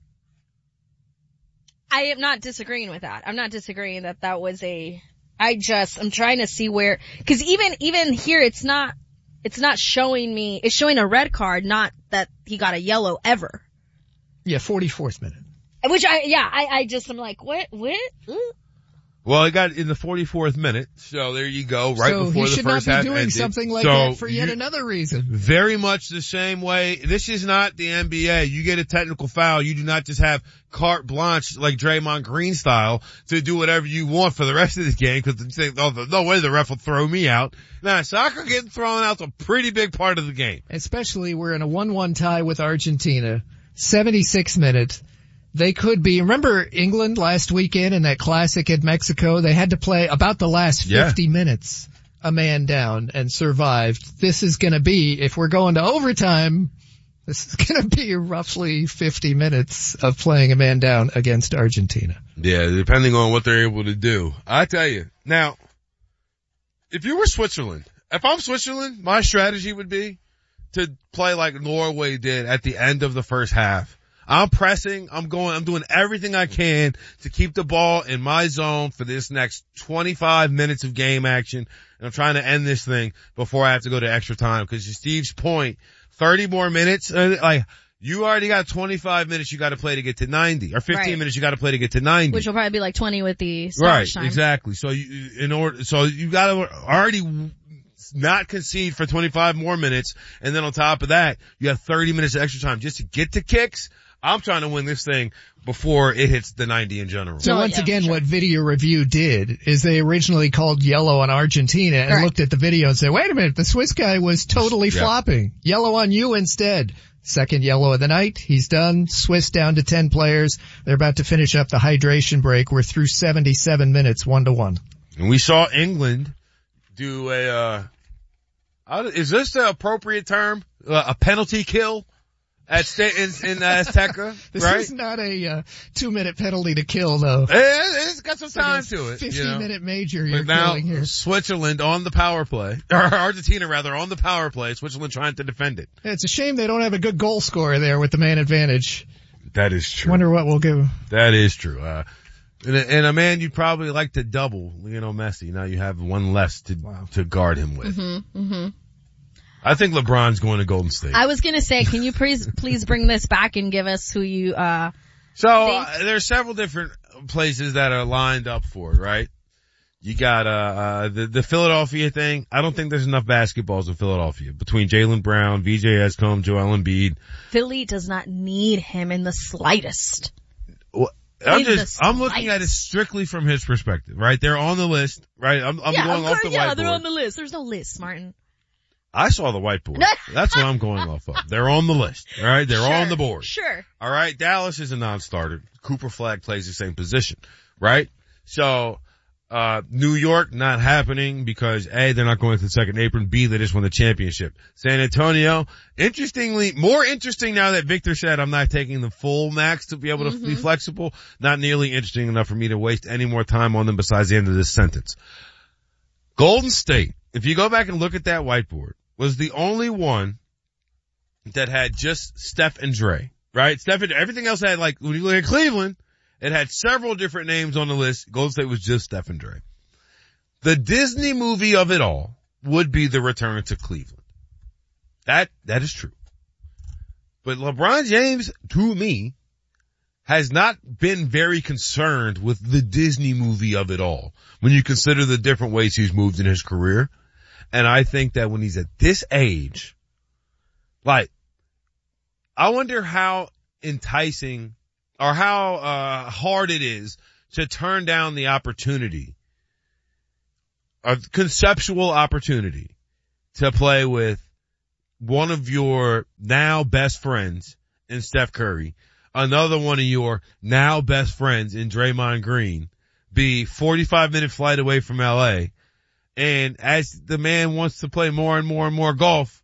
Speaker 3: I am not disagreeing with that. I'm not disagreeing that that was a, I just, I'm trying to see where, cause even, even here it's not, it's not showing me, it's showing a red card, not that he got a yellow ever.
Speaker 1: Yeah, forty-fourth minute.
Speaker 3: Which I, yeah, I, I just, I'm like, what, what? Ooh.
Speaker 2: Well, he got in the forty-fourth minute, so there you go, right
Speaker 1: so
Speaker 2: before the first half ended.
Speaker 1: So he should not be doing something like
Speaker 2: so
Speaker 1: that for yet
Speaker 2: you,
Speaker 1: another reason.
Speaker 2: Very much the same way. This is not the N B A. You get a technical foul, you do not just have carte blanche like Draymond Green style to do whatever you want for the rest of the game because you think, oh, no way the ref will throw me out. Nah, soccer getting thrown out's a pretty big part of the game.
Speaker 1: Especially we're in a one one tie with Argentina, seventy-six minutes. They could be, remember England last weekend in that classic at Mexico? They had to play about the last fifty yeah. minutes, a man down, and survived. This is gonna be, if we're going to overtime, this is gonna be roughly fifty minutes of playing a man down against Argentina.
Speaker 2: Yeah, depending on what they're able to do. I tell you. Now, if you were Switzerland, if I'm Switzerland, my strategy would be to play like Norway did at the end of the first half. I'm pressing, I'm going, I'm doing everything I can to keep the ball in my zone for this next twenty-five minutes of game action. And I'm trying to end this thing before I have to go to extra time. Because to Steve's point, thirty more minutes, uh, like, you already got twenty-five minutes you got to play to get to ninety. Or fifteen
Speaker 3: right.
Speaker 2: minutes you got to play to get to ninety.
Speaker 3: Which will probably be like twenty with the
Speaker 2: right,
Speaker 3: time.
Speaker 2: Exactly. So you, in order, so you got to already not concede for twenty-five more minutes. And then on top of that, you have thirty minutes of extra time just to get to kicks. I'm trying to win this thing before it hits the ninety in general.
Speaker 1: So
Speaker 3: oh,
Speaker 1: once
Speaker 3: yeah,
Speaker 1: again,
Speaker 3: sure.
Speaker 1: what Video Review did is they originally called yellow on Argentina and
Speaker 3: Correct.
Speaker 1: looked at the video and said, wait a minute, the Swiss guy was totally
Speaker 2: yeah.
Speaker 1: flopping. Yellow on you instead. Second yellow of the night. He's done. Swiss down to ten players. They're about to finish up the hydration break. We're through seventy-seven minutes, one to one.
Speaker 2: And we saw England do a, uh, is this the appropriate term? Uh, a penalty kill? At state in, in uh, Azteca,
Speaker 1: this
Speaker 2: right?
Speaker 1: This is not a uh, two-minute penalty to kill, though.
Speaker 2: It, it's got some
Speaker 1: it's
Speaker 2: time
Speaker 1: like
Speaker 2: to it.
Speaker 1: fifty-minute
Speaker 2: you know?
Speaker 1: major
Speaker 2: but
Speaker 1: you're
Speaker 2: now,
Speaker 1: killing here.
Speaker 2: Switzerland on the power play, or Argentina rather, on the power play. Switzerland trying to defend it.
Speaker 1: It's a shame they don't have a good goal scorer there with the man advantage.
Speaker 2: That is true.
Speaker 1: Wonder what we'll give.
Speaker 2: That is true. Uh, and a, and a man you'd probably like to double, Lionel Messi. Now you have one less to wow. to guard him with.
Speaker 3: Mm-hmm, mm-hmm.
Speaker 2: I think LeBron's going to Golden State.
Speaker 3: I was gonna say, can you please, please bring this back and give us who you, uh,
Speaker 2: So, uh, there are several different places that are lined up for it, right? You got, uh, uh, the, the Philadelphia thing. I don't think there's enough basketballs in Philadelphia between Jaylen Brown, V J Escombe, Joel Embiid.
Speaker 3: Philly does not need him in the slightest.
Speaker 2: Well, I'm
Speaker 3: in
Speaker 2: just, I'm looking at it strictly from his perspective, right? They're on the list, right? I'm, I'm
Speaker 3: yeah,
Speaker 2: going
Speaker 3: of course,
Speaker 2: off the
Speaker 3: yeah,
Speaker 2: whiteboard.
Speaker 3: they're on the list. There's no list, Martin.
Speaker 2: I saw the whiteboard. That's what I'm going off of. They're on the list, all right? They're
Speaker 3: sure,
Speaker 2: on the board.
Speaker 3: Sure.
Speaker 2: All right, Dallas is a non-starter. Cooper Flag plays the same position, right? So, uh, New York not happening because A, they're not going to the second apron, B, they just won the championship. San Antonio, interestingly, more interesting now that Victor said I'm not taking the full max to be able to mm-hmm. be flexible, not nearly interesting enough for me to waste any more time on them besides the end of this sentence. Golden State, if you go back and look at that whiteboard, was the only one that had just Steph and Dre, right? Steph and everything else had, like, when you look at Cleveland, it had several different names on the list. Golden State was just Steph and Dre. The Disney movie of it all would be The Return to Cleveland. That, that is true. But LeBron James, to me, has not been very concerned with the Disney movie of it all when you consider the different ways he's moved in his career. And I think that when he's at this age, like, I wonder how enticing or how uh hard it is to turn down the opportunity, a conceptual opportunity to play with one of your now best friends in Steph Curry, another one of your now best friends in Draymond Green, be forty-five minute flight away from L A. And as the man wants to play more and more and more golf,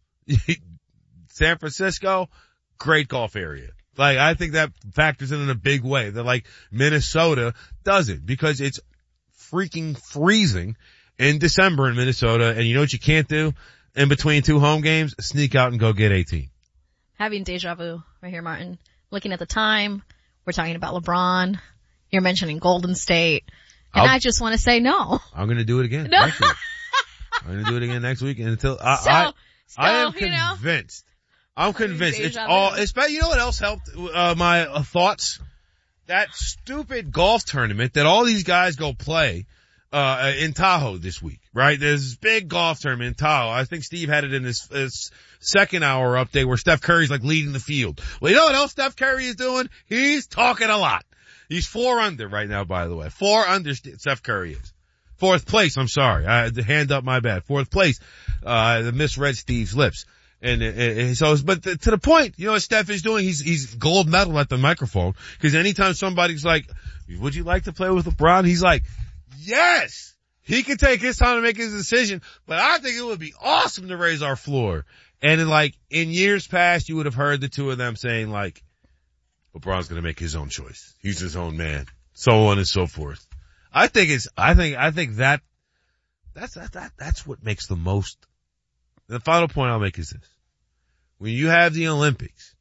Speaker 2: San Francisco, great golf area. Like, I think that factors in in a big way that, like, Minnesota doesn't, because it's freaking freezing in December in Minnesota. And you know what you can't do in between two home games? Sneak out and go get eighteen.
Speaker 3: Having deja vu right here, Martin. Looking at the time, we're talking about LeBron. You're mentioning Golden State. And I'll, I just want to say no.
Speaker 2: I'm going to do it again
Speaker 3: no.
Speaker 2: next week. I'm going to do it again next week until I,
Speaker 3: so,
Speaker 2: I,
Speaker 3: so,
Speaker 2: I am
Speaker 3: you know,
Speaker 2: convinced. I'm convinced it's all, it's, you know what else helped, uh, my uh, thoughts? That stupid golf tournament that all these guys go play, uh, in Tahoe this week, right? There's this big golf tournament in Tahoe. I think Steve had it in his, his second hour update where Steph Curry's like leading the field. Well, you know what else Steph Curry is doing? He's talking a lot. He's four under right now, by the way. Four under Steph Curry is. Fourth place, I'm sorry. I had the hand up, my bad. Fourth place. Uh, the misread Steve's lips. And, and, and so, but the, to the point, you know what Steph is doing? He's, he's gold medal at the microphone. Cause anytime somebody's like, would you like to play with LeBron? He's like, yes! He can take his time to make his decision, but I think it would be awesome to raise our floor. And in like, in years past, you would have heard the two of them saying like, LeBron's gonna make his own choice. He's his own man. So on and so forth. I think it's, I think, I think that, that's, that, that, that's what makes the most. The final point I'll make is this. When you have the Olympics,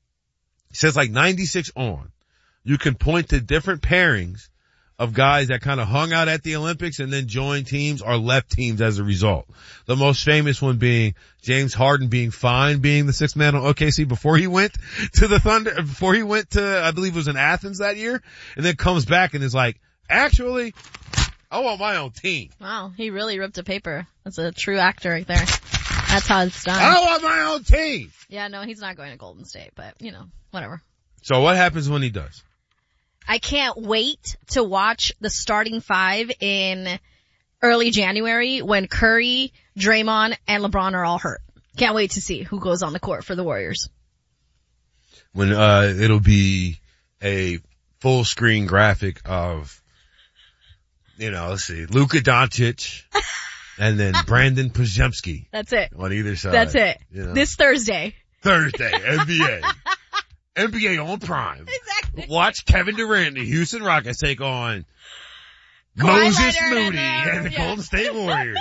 Speaker 2: it says like ninety-six on, you can point to different pairings of guys that kind of hung out at the Olympics and then joined teams or left teams as a result. The most famous one being James Harden being fine being the sixth man on O K C before he went to the Thunder, before he went to, I believe it was in Athens that year, and then comes back and is like, actually, I want my own team.
Speaker 3: Wow, he really ripped a paper. That's a true actor right there. That's how it's done.
Speaker 2: I want my own team.
Speaker 3: Yeah, no, he's not going to Golden State, but, you know, whatever.
Speaker 2: So what happens when he does?
Speaker 3: I can't wait to watch the starting five in early January when Curry, Draymond, and LeBron are all hurt. Can't wait to see who goes on the court for the Warriors.
Speaker 2: When, uh, it'll be a full screen graphic of, you know, let's see, Luka Doncic. And then Brandon Podziemski.
Speaker 3: That's it.
Speaker 2: On either side.
Speaker 3: That's it.
Speaker 2: You know?
Speaker 3: This Thursday.
Speaker 2: Thursday, N B A. N B A on Prime.
Speaker 3: Exactly.
Speaker 2: Watch Kevin Durant and the Houston Rockets take on
Speaker 3: Kawhi
Speaker 2: Moses
Speaker 3: Leonard
Speaker 2: Moody
Speaker 3: and,
Speaker 2: and the
Speaker 3: yeah.
Speaker 2: Golden State Warriors.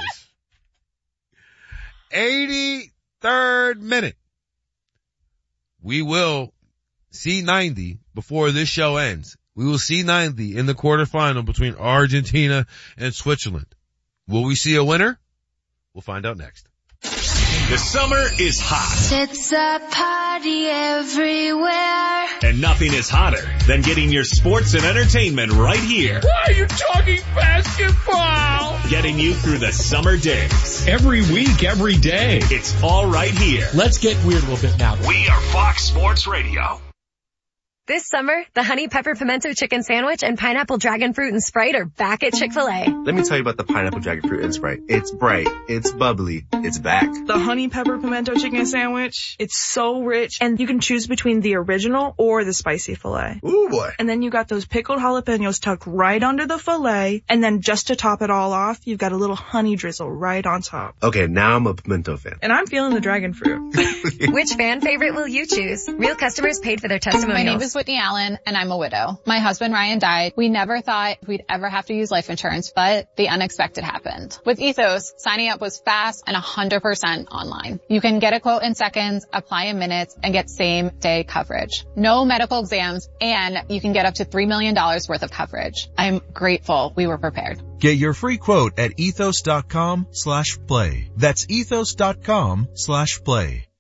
Speaker 2: eighty-third minute. We will see ninety before this show ends. We will see ninety in the quarterfinal between Argentina and Switzerland. Will we see a winner? We'll find out next.
Speaker 24: The summer is hot.
Speaker 10: It's a party everywhere.
Speaker 24: And nothing is hotter than getting your sports and entertainment right here.
Speaker 29: Why are you talking basketball?
Speaker 24: Getting you through the summer days.
Speaker 29: Every week, every day.
Speaker 24: It's all right here.
Speaker 29: Let's get weird a little bit now.
Speaker 24: We are Fox Sports Radio.
Speaker 13: This summer, the Honey Pepper Pimento Chicken Sandwich and Pineapple Dragon Fruit and Sprite are back at Chick-fil-A.
Speaker 14: Let me tell you about the Pineapple Dragon Fruit and Sprite. It's bright, it's bubbly, it's back.
Speaker 15: The Honey Pepper Pimento Chicken Sandwich, it's so rich, and you can choose between the original or the spicy filet.
Speaker 14: Ooh boy.
Speaker 15: And then you got those pickled jalapenos tucked right under the filet, and then just to top it all off, you've got a little honey drizzle right on top.
Speaker 14: Okay, now I'm a pimento fan.
Speaker 15: And I'm feeling the dragon fruit.
Speaker 13: Which fan favorite will you choose? Real customers paid for their testimonials.
Speaker 17: My name is Whitney Allen, and I'm a widow. My husband Ryan died. We never thought we'd ever have to use life insurance, but the unexpected happened. With Ethos, signing up was fast and one hundred percent online. You can get a quote in seconds, apply in minutes, and get same day coverage. No medical exams, and you can get up to three million dollars worth of coverage. I'm grateful we were prepared.
Speaker 18: Get your free quote at ethos.com slash play. That's ethos.com slash play.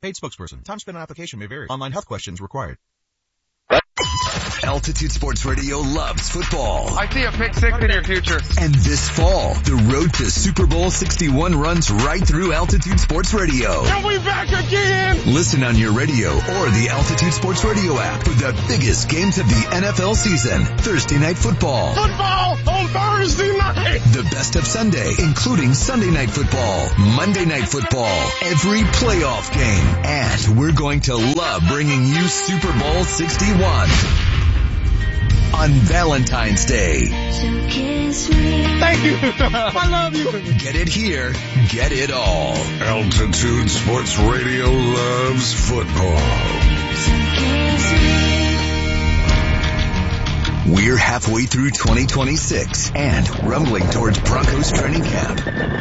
Speaker 4: Paid spokesperson. Time spent on application may vary. Online health questions required.
Speaker 7: Altitude Sports Radio loves football.
Speaker 5: I see a pick six in your future.
Speaker 7: And this fall, the road to Super Bowl sixty-one runs right through Altitude Sports Radio.
Speaker 5: And we back again!
Speaker 7: Listen on your radio or the Altitude Sports Radio app for the biggest games of the N F L season. Thursday Night Football.
Speaker 5: Football on Thursday night!
Speaker 7: The best of Sunday, including Sunday Night Football, Monday Night Football, every playoff game. And we're going to love bringing you Super Bowl sixty-one. On Valentine's Day.
Speaker 5: So kiss me. Thank you. I love you.
Speaker 7: Get it here. Get it all.
Speaker 9: Altitude Sports Radio loves football.
Speaker 5: So kiss me.
Speaker 7: We're halfway through twenty twenty-six and rumbling towards Broncos training camp.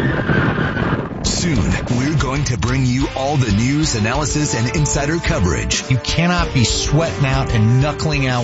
Speaker 7: Soon, we're going to bring you all the news, analysis, and insider coverage.
Speaker 12: You cannot be sweating out and knuckling out